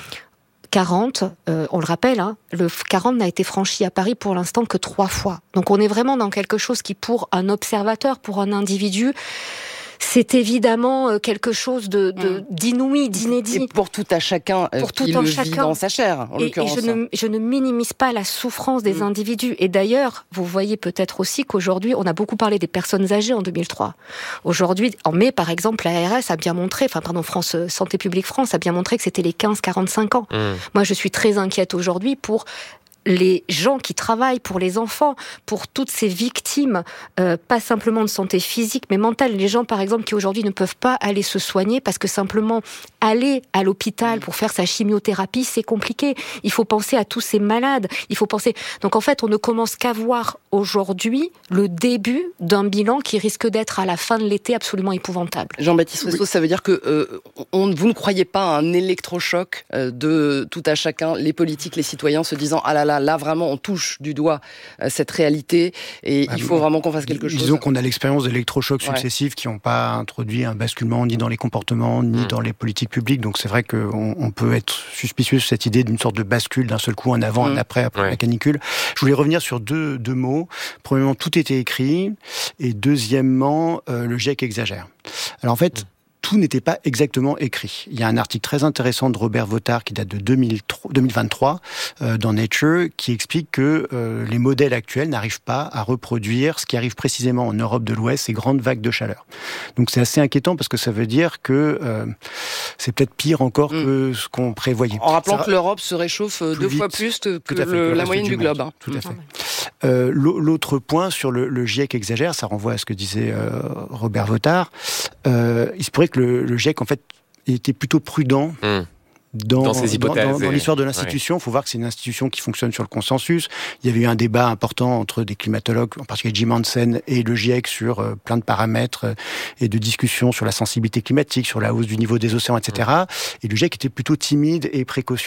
40, on le rappelle, le 40 n'a été franchi à Paris pour l'instant que 3 fois. Donc on est vraiment dans quelque chose qui, pour un observateur, pour un individu, c'est évidemment quelque chose d'inouï, d'inédit. Et pour tout à chacun qui le vit dans sa chair, en l'occurrence. Et je ne minimise pas la souffrance des individus. Et d'ailleurs, vous voyez peut-être aussi qu'aujourd'hui, on a beaucoup parlé des personnes âgées en 2003. Aujourd'hui, en mai, par exemple, l'ARS a bien montré, France Santé Publique France a bien montré que c'était les 15-45 ans. Moi, je suis très inquiète aujourd'hui pour les gens qui travaillent, pour les enfants, pour toutes ces victimes, pas simplement de santé physique, mais mentale. Les gens, par exemple, qui aujourd'hui ne peuvent pas aller se soigner parce que simplement aller à l'hôpital pour faire sa chimiothérapie, c'est compliqué. Il faut penser à tous ces malades. Donc en fait, on ne commence qu'à voir aujourd'hui le début d'un bilan qui risque d'être à la fin de l'été absolument épouvantable. Jean-Baptiste Fressoz, ça veut dire que vous ne croyez pas à un électrochoc de tout à chacun, les politiques, les citoyens se disant ah là vraiment on touche du doigt cette réalité et il faut vraiment qu'on fasse quelque chose. Disons qu'on a l'expérience d'électrochocs successifs qui n'ont pas introduit un basculement ni dans les comportements ni dans les politiques publiques, donc c'est vrai qu'on peut être suspicieux de cette idée d'une sorte de bascule d'un seul coup, un avant, un après la canicule. Je voulais revenir sur deux mots. Premièrement, tout était écrit et deuxièmement, le GIEC exagère. Alors en fait, tout n'était pas exactement écrit. Il y a un article très intéressant de Robert Votard qui date de 2023 dans Nature qui explique que les modèles actuels n'arrivent pas à reproduire ce qui arrive précisément en Europe de l'Ouest, ces grandes vagues de chaleur. Donc c'est assez inquiétant parce que ça veut dire que c'est peut-être pire encore que ce qu'on prévoyait. En rappelant que l'Europe se réchauffe 2 fois plus que la moyenne du globe. Tout à fait. L'autre point sur le GIEC exagère, ça renvoie à ce que disait Robert Votard. Il se pourrait que le GIEC, en fait, était plutôt prudent dans ses hypothèses. Dans l'histoire de l'institution. Il faut voir que c'est une institution qui fonctionne sur le consensus. Il y avait eu un débat important entre des climatologues, en particulier Jim Hansen et le GIEC, sur plein de paramètres et de discussions sur la sensibilité climatique, sur la hausse du niveau des océans, etc. Et le GIEC était plutôt timide et précautionneux.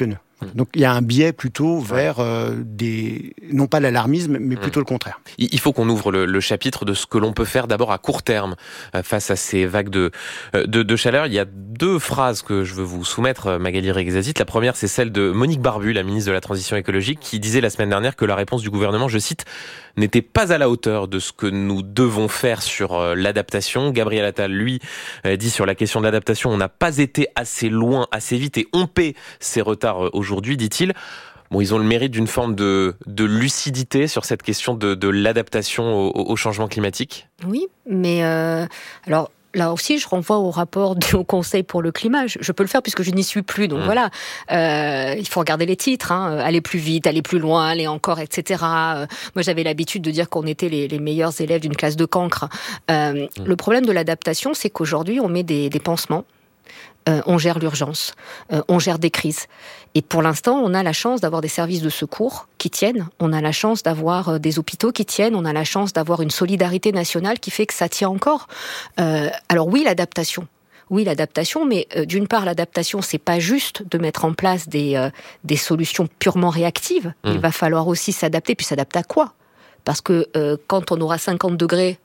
Donc il y a un biais plutôt vers non pas l'alarmisme, mais plutôt le contraire. Il faut qu'on ouvre le chapitre de ce que l'on peut faire d'abord à court terme face à ces vagues de chaleur. Il y a 2 phrases que je veux vous soumettre, Magali Reguezazit. La première, c'est celle de Monique Barbu, la ministre de la Transition écologique, qui disait la semaine dernière que la réponse du gouvernement, je cite, n'était pas à la hauteur de ce que nous devons faire sur l'adaptation. Gabriel Attal, lui, dit sur la question de l'adaptation, on n'a pas été assez loin, assez vite, et on paie ces retards aujourd'hui, dit-il. Bon, ils ont le mérite d'une forme de lucidité sur cette question de l'adaptation au changement climatique. Oui, mais alors là aussi, je renvoie au rapport du Haut Conseil pour le climat. Je peux le faire puisque je n'y suis plus, donc voilà. Il faut regarder les titres, aller plus vite, aller plus loin, aller encore, etc. Moi, j'avais l'habitude de dire qu'on était les meilleurs élèves d'une classe de cancre. Le problème de l'adaptation, c'est qu'aujourd'hui, on met des pansements. On gère l'urgence, on gère des crises. Et pour l'instant, on a la chance d'avoir des services de secours qui tiennent, on a la chance d'avoir des hôpitaux qui tiennent, on a la chance d'avoir une solidarité nationale qui fait que ça tient encore. Alors oui, l'adaptation, mais d'une part, l'adaptation, c'est pas juste de mettre en place des solutions purement réactives. Il va falloir aussi s'adapter, puis s'adapter à quoi ? Parce que quand on aura 50 degrés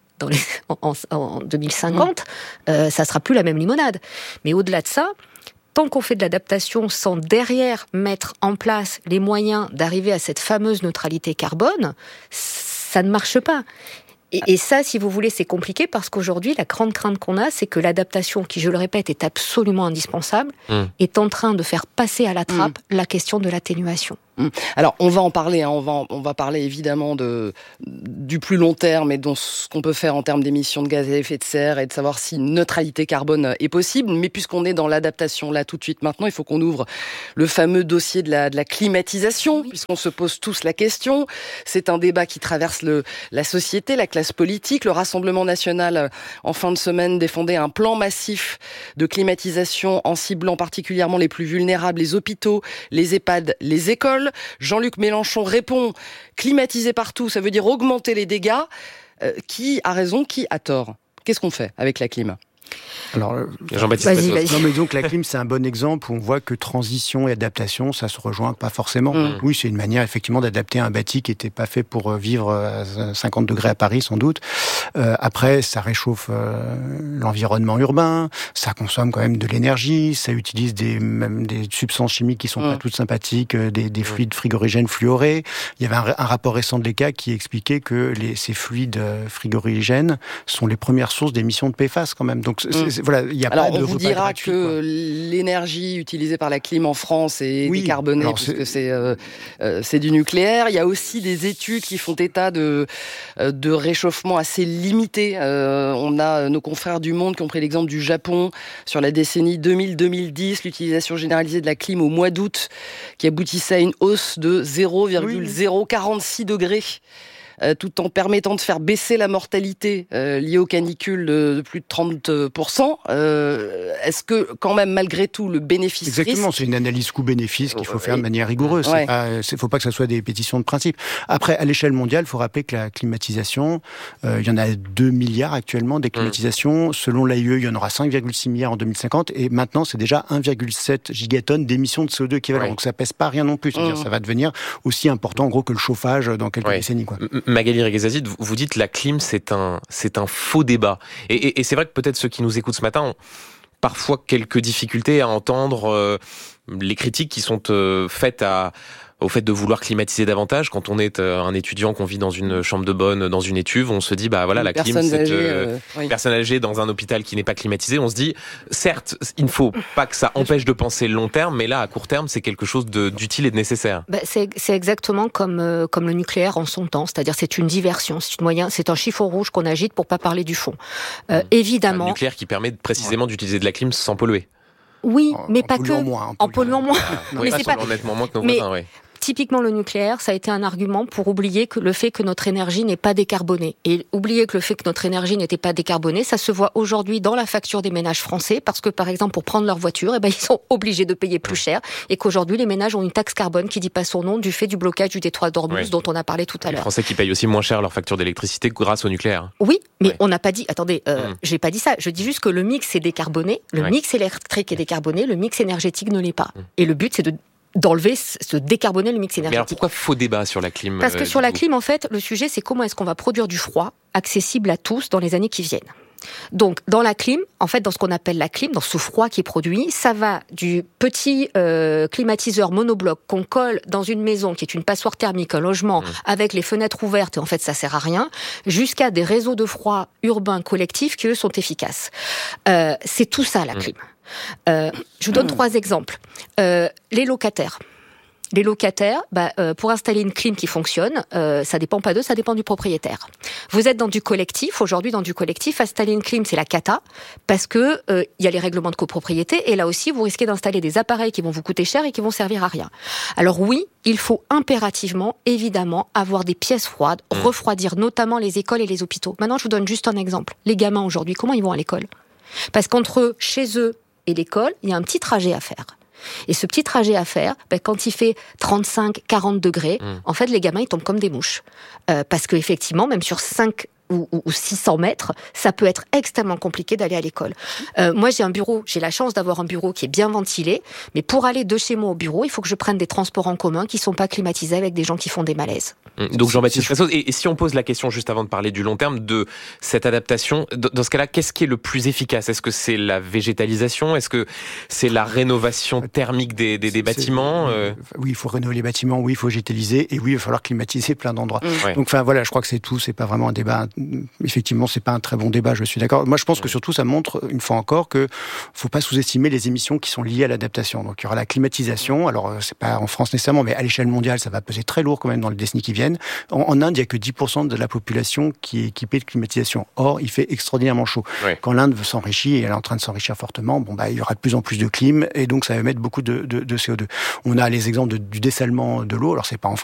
en 2050, ça sera plus la même limonade. Mais au-delà de ça, tant qu'on fait de l'adaptation sans derrière mettre en place les moyens d'arriver à cette fameuse neutralité carbone, ça ne marche pas. Et ça, si vous voulez, c'est compliqué parce qu'aujourd'hui, la grande crainte qu'on a, c'est que l'adaptation, qui, je le répète, est absolument indispensable, est en train de faire passer à la trappe la question de l'atténuation. Alors, on va en parler, on va parler évidemment du plus long terme et de ce qu'on peut faire en termes d'émissions de gaz à effet de serre et de savoir si une neutralité carbone est possible. Mais puisqu'on est dans l'adaptation là tout de suite maintenant, il faut qu'on ouvre le fameux dossier de la climatisation, puisqu'on se pose tous la question. C'est un débat qui traverse la société, la classe politique. Le Rassemblement national, en fin de semaine, défendait un plan massif de climatisation en ciblant particulièrement les plus vulnérables, les hôpitaux, les EHPAD, les écoles. Jean-Luc Mélenchon répond « climatiser partout, ça veut dire augmenter les dégâts ». Qui a raison, qui a tort ? Qu'est-ce qu'on fait avec la clim ? Alors, Jean-Baptiste, non mais donc la clim c'est un bon exemple où on voit que transition et adaptation ça se rejoint pas forcément. Oui, c'est une manière effectivement d'adapter un bâti qui était pas fait pour vivre à 50 degrés à Paris sans doute. Après ça réchauffe l'environnement urbain, ça consomme quand même de l'énergie, ça utilise même des substances chimiques qui sont pas toutes sympathiques, des fluides frigorigènes fluorés. Il y avait un rapport récent de l'ECA qui expliquait que ces fluides frigorigènes sont les premières sources d'émissions de PFAS quand même. Donc voilà, il y a pas de repas gratuit. Alors on vous dira que l'énergie utilisée par la clim en France est décarbonée puisque c'est du nucléaire. Il y a aussi des études qui font état de réchauffement assez limité. On a nos confrères du Monde qui ont pris l'exemple du Japon sur la décennie 2000-2010, l'utilisation généralisée de la clim au mois d'août qui aboutissait à une hausse de 0,046 degrés. Tout en permettant de faire baisser la mortalité liée aux canicules de plus de 30%. Est-ce que, quand même, malgré tout, le bénéfice-risque... Exactement, c'est une analyse coût-bénéfice qu'il faut faire de manière rigoureuse. Il ne faut pas que ça soit des pétitions de principe. Après, à l'échelle mondiale, il faut rappeler que la climatisation, il y en a 2 milliards actuellement des climatisations. Selon l'AIE, il y en aura 5,6 milliards en 2050. Et maintenant, c'est déjà 1,7 gigatonnes d'émissions de CO2 équivalent. Donc ça pèse pas rien non plus. C'est-à-dire ça va devenir aussi important, en gros, que le chauffage dans quelques décennies, quoi. Magali Reguezazit, vous dites la clim, c'est un faux débat. Et c'est vrai que peut-être ceux qui nous écoutent ce matin ont parfois quelques difficultés à entendre les critiques qui sont faites au fait de vouloir climatiser davantage. Quand on est un étudiant, qu'on vit dans une chambre de bonne, dans une étuve, on se dit, bah voilà, la clim, c'est personne âgée dans un hôpital qui n'est pas climatisé. On se dit, certes, il ne faut pas que ça empêche de penser le long terme, mais là, à court terme, c'est quelque chose d'utile et de nécessaire. C'est exactement comme le nucléaire en son temps, c'est-à-dire c'est une diversion, c'est un chiffon rouge qu'on agite pour pas parler du fond. Évidemment. Un nucléaire qui permet précisément d'utiliser de la clim sans polluer. Oui, mais pas que. En polluant moins. Oui, mais c'est pas nettement moins que nos voisins, oui. Typiquement, le nucléaire, ça a été un argument pour oublier que le fait que notre énergie n'est pas décarbonée. Et oublier que le fait que notre énergie n'était pas décarbonée, ça se voit aujourd'hui dans la facture des ménages français, parce que, par exemple, pour prendre leur voiture, ils sont obligés de payer plus cher, et qu'aujourd'hui, les ménages ont une taxe carbone qui dit pas son nom du fait du blocage du détroit d'Ormuz, dont on a parlé tout à l'heure. Les Français qui payent aussi moins cher leur facture d'électricité grâce au nucléaire. Oui, mais on n'a pas dit, attendez, j'ai pas dit ça, je dis juste que le mix est décarboné, le mix électrique est décarboné, le mix énergétique ne l'est pas. Et le but, c'est se décarboner le mix énergétique. Mais alors pourquoi faux débat sur la clim? Parce que sur la clim, en fait, le sujet, c'est comment est-ce qu'on va produire du froid accessible à tous dans les années qui viennent. Donc, dans la clim, en fait, dans ce qu'on appelle la clim, dans ce froid qui est produit, ça va du petit climatiseur monobloc qu'on colle dans une maison qui est une passoire thermique, un logement, avec les fenêtres ouvertes, et en fait, ça sert à rien, jusqu'à des réseaux de froid urbains collectifs qui, eux, sont efficaces. C'est tout ça, la clim. Je vous donne 3 exemples. Les locataires. Les locataires, pour installer une clim qui fonctionne, ça dépend pas d'eux, ça dépend du propriétaire. Vous êtes dans du collectif, aujourd'hui dans du collectif, installer une clim c'est la cata, parce que y a les règlements de copropriété, et là aussi vous risquez d'installer des appareils qui vont vous coûter cher et qui vont servir à rien. Alors oui, il faut impérativement, évidemment, avoir des pièces froides, refroidir notamment les écoles et les hôpitaux. Maintenant je vous donne juste un exemple. Les gamins aujourd'hui, comment ils vont à l'école? Parce qu'entre chez eux et l'école, il y a un petit trajet à faire. Et ce petit trajet à faire, quand il fait 35, 40 degrés, en fait, les gamins, ils tombent comme des mouches. Parce qu'effectivement, même sur 5 ou 600 mètres, ça peut être extrêmement compliqué d'aller à l'école. Moi, j'ai la chance d'avoir un bureau qui est bien ventilé, mais pour aller de chez moi au bureau, il faut que je prenne des transports en commun qui sont pas climatisés avec des gens qui font des malaises. Donc Jean-Baptiste Ressos, et si on pose la question juste avant de parler du long terme de cette adaptation, dans ce cas-là, qu'est-ce qui est le plus efficace? Est-ce que c'est la végétalisation? Est-ce que c'est la rénovation thermique des bâtiments? Oui, il faut rénover les bâtiments, oui, il faut végétaliser, et oui, il va falloir climatiser plein d'endroits. Donc voilà, je crois que c'est tout, c'est pas vraiment un débat. Effectivement, c'est pas un très bon débat, je suis d'accord. Moi, je pense que surtout, ça montre, une fois encore, que faut pas sous-estimer les émissions qui sont liées à l'adaptation. Donc il y aura la climatisation, alors c'est pas en France nécessairement, mais à l'échelle mondiale, ça va peser très lourd quand même dans les décennies qui viennent. En Inde, il y a que 10% de la population qui est équipée de climatisation. Or, il fait extraordinairement chaud. Quand l'Inde veut s'enrichir, et elle est en train de s'enrichir fortement, il y aura de plus en plus de clim, et donc ça va émettre beaucoup de CO2. On a les exemples du dessalement de l'eau, alors c'est pas en France,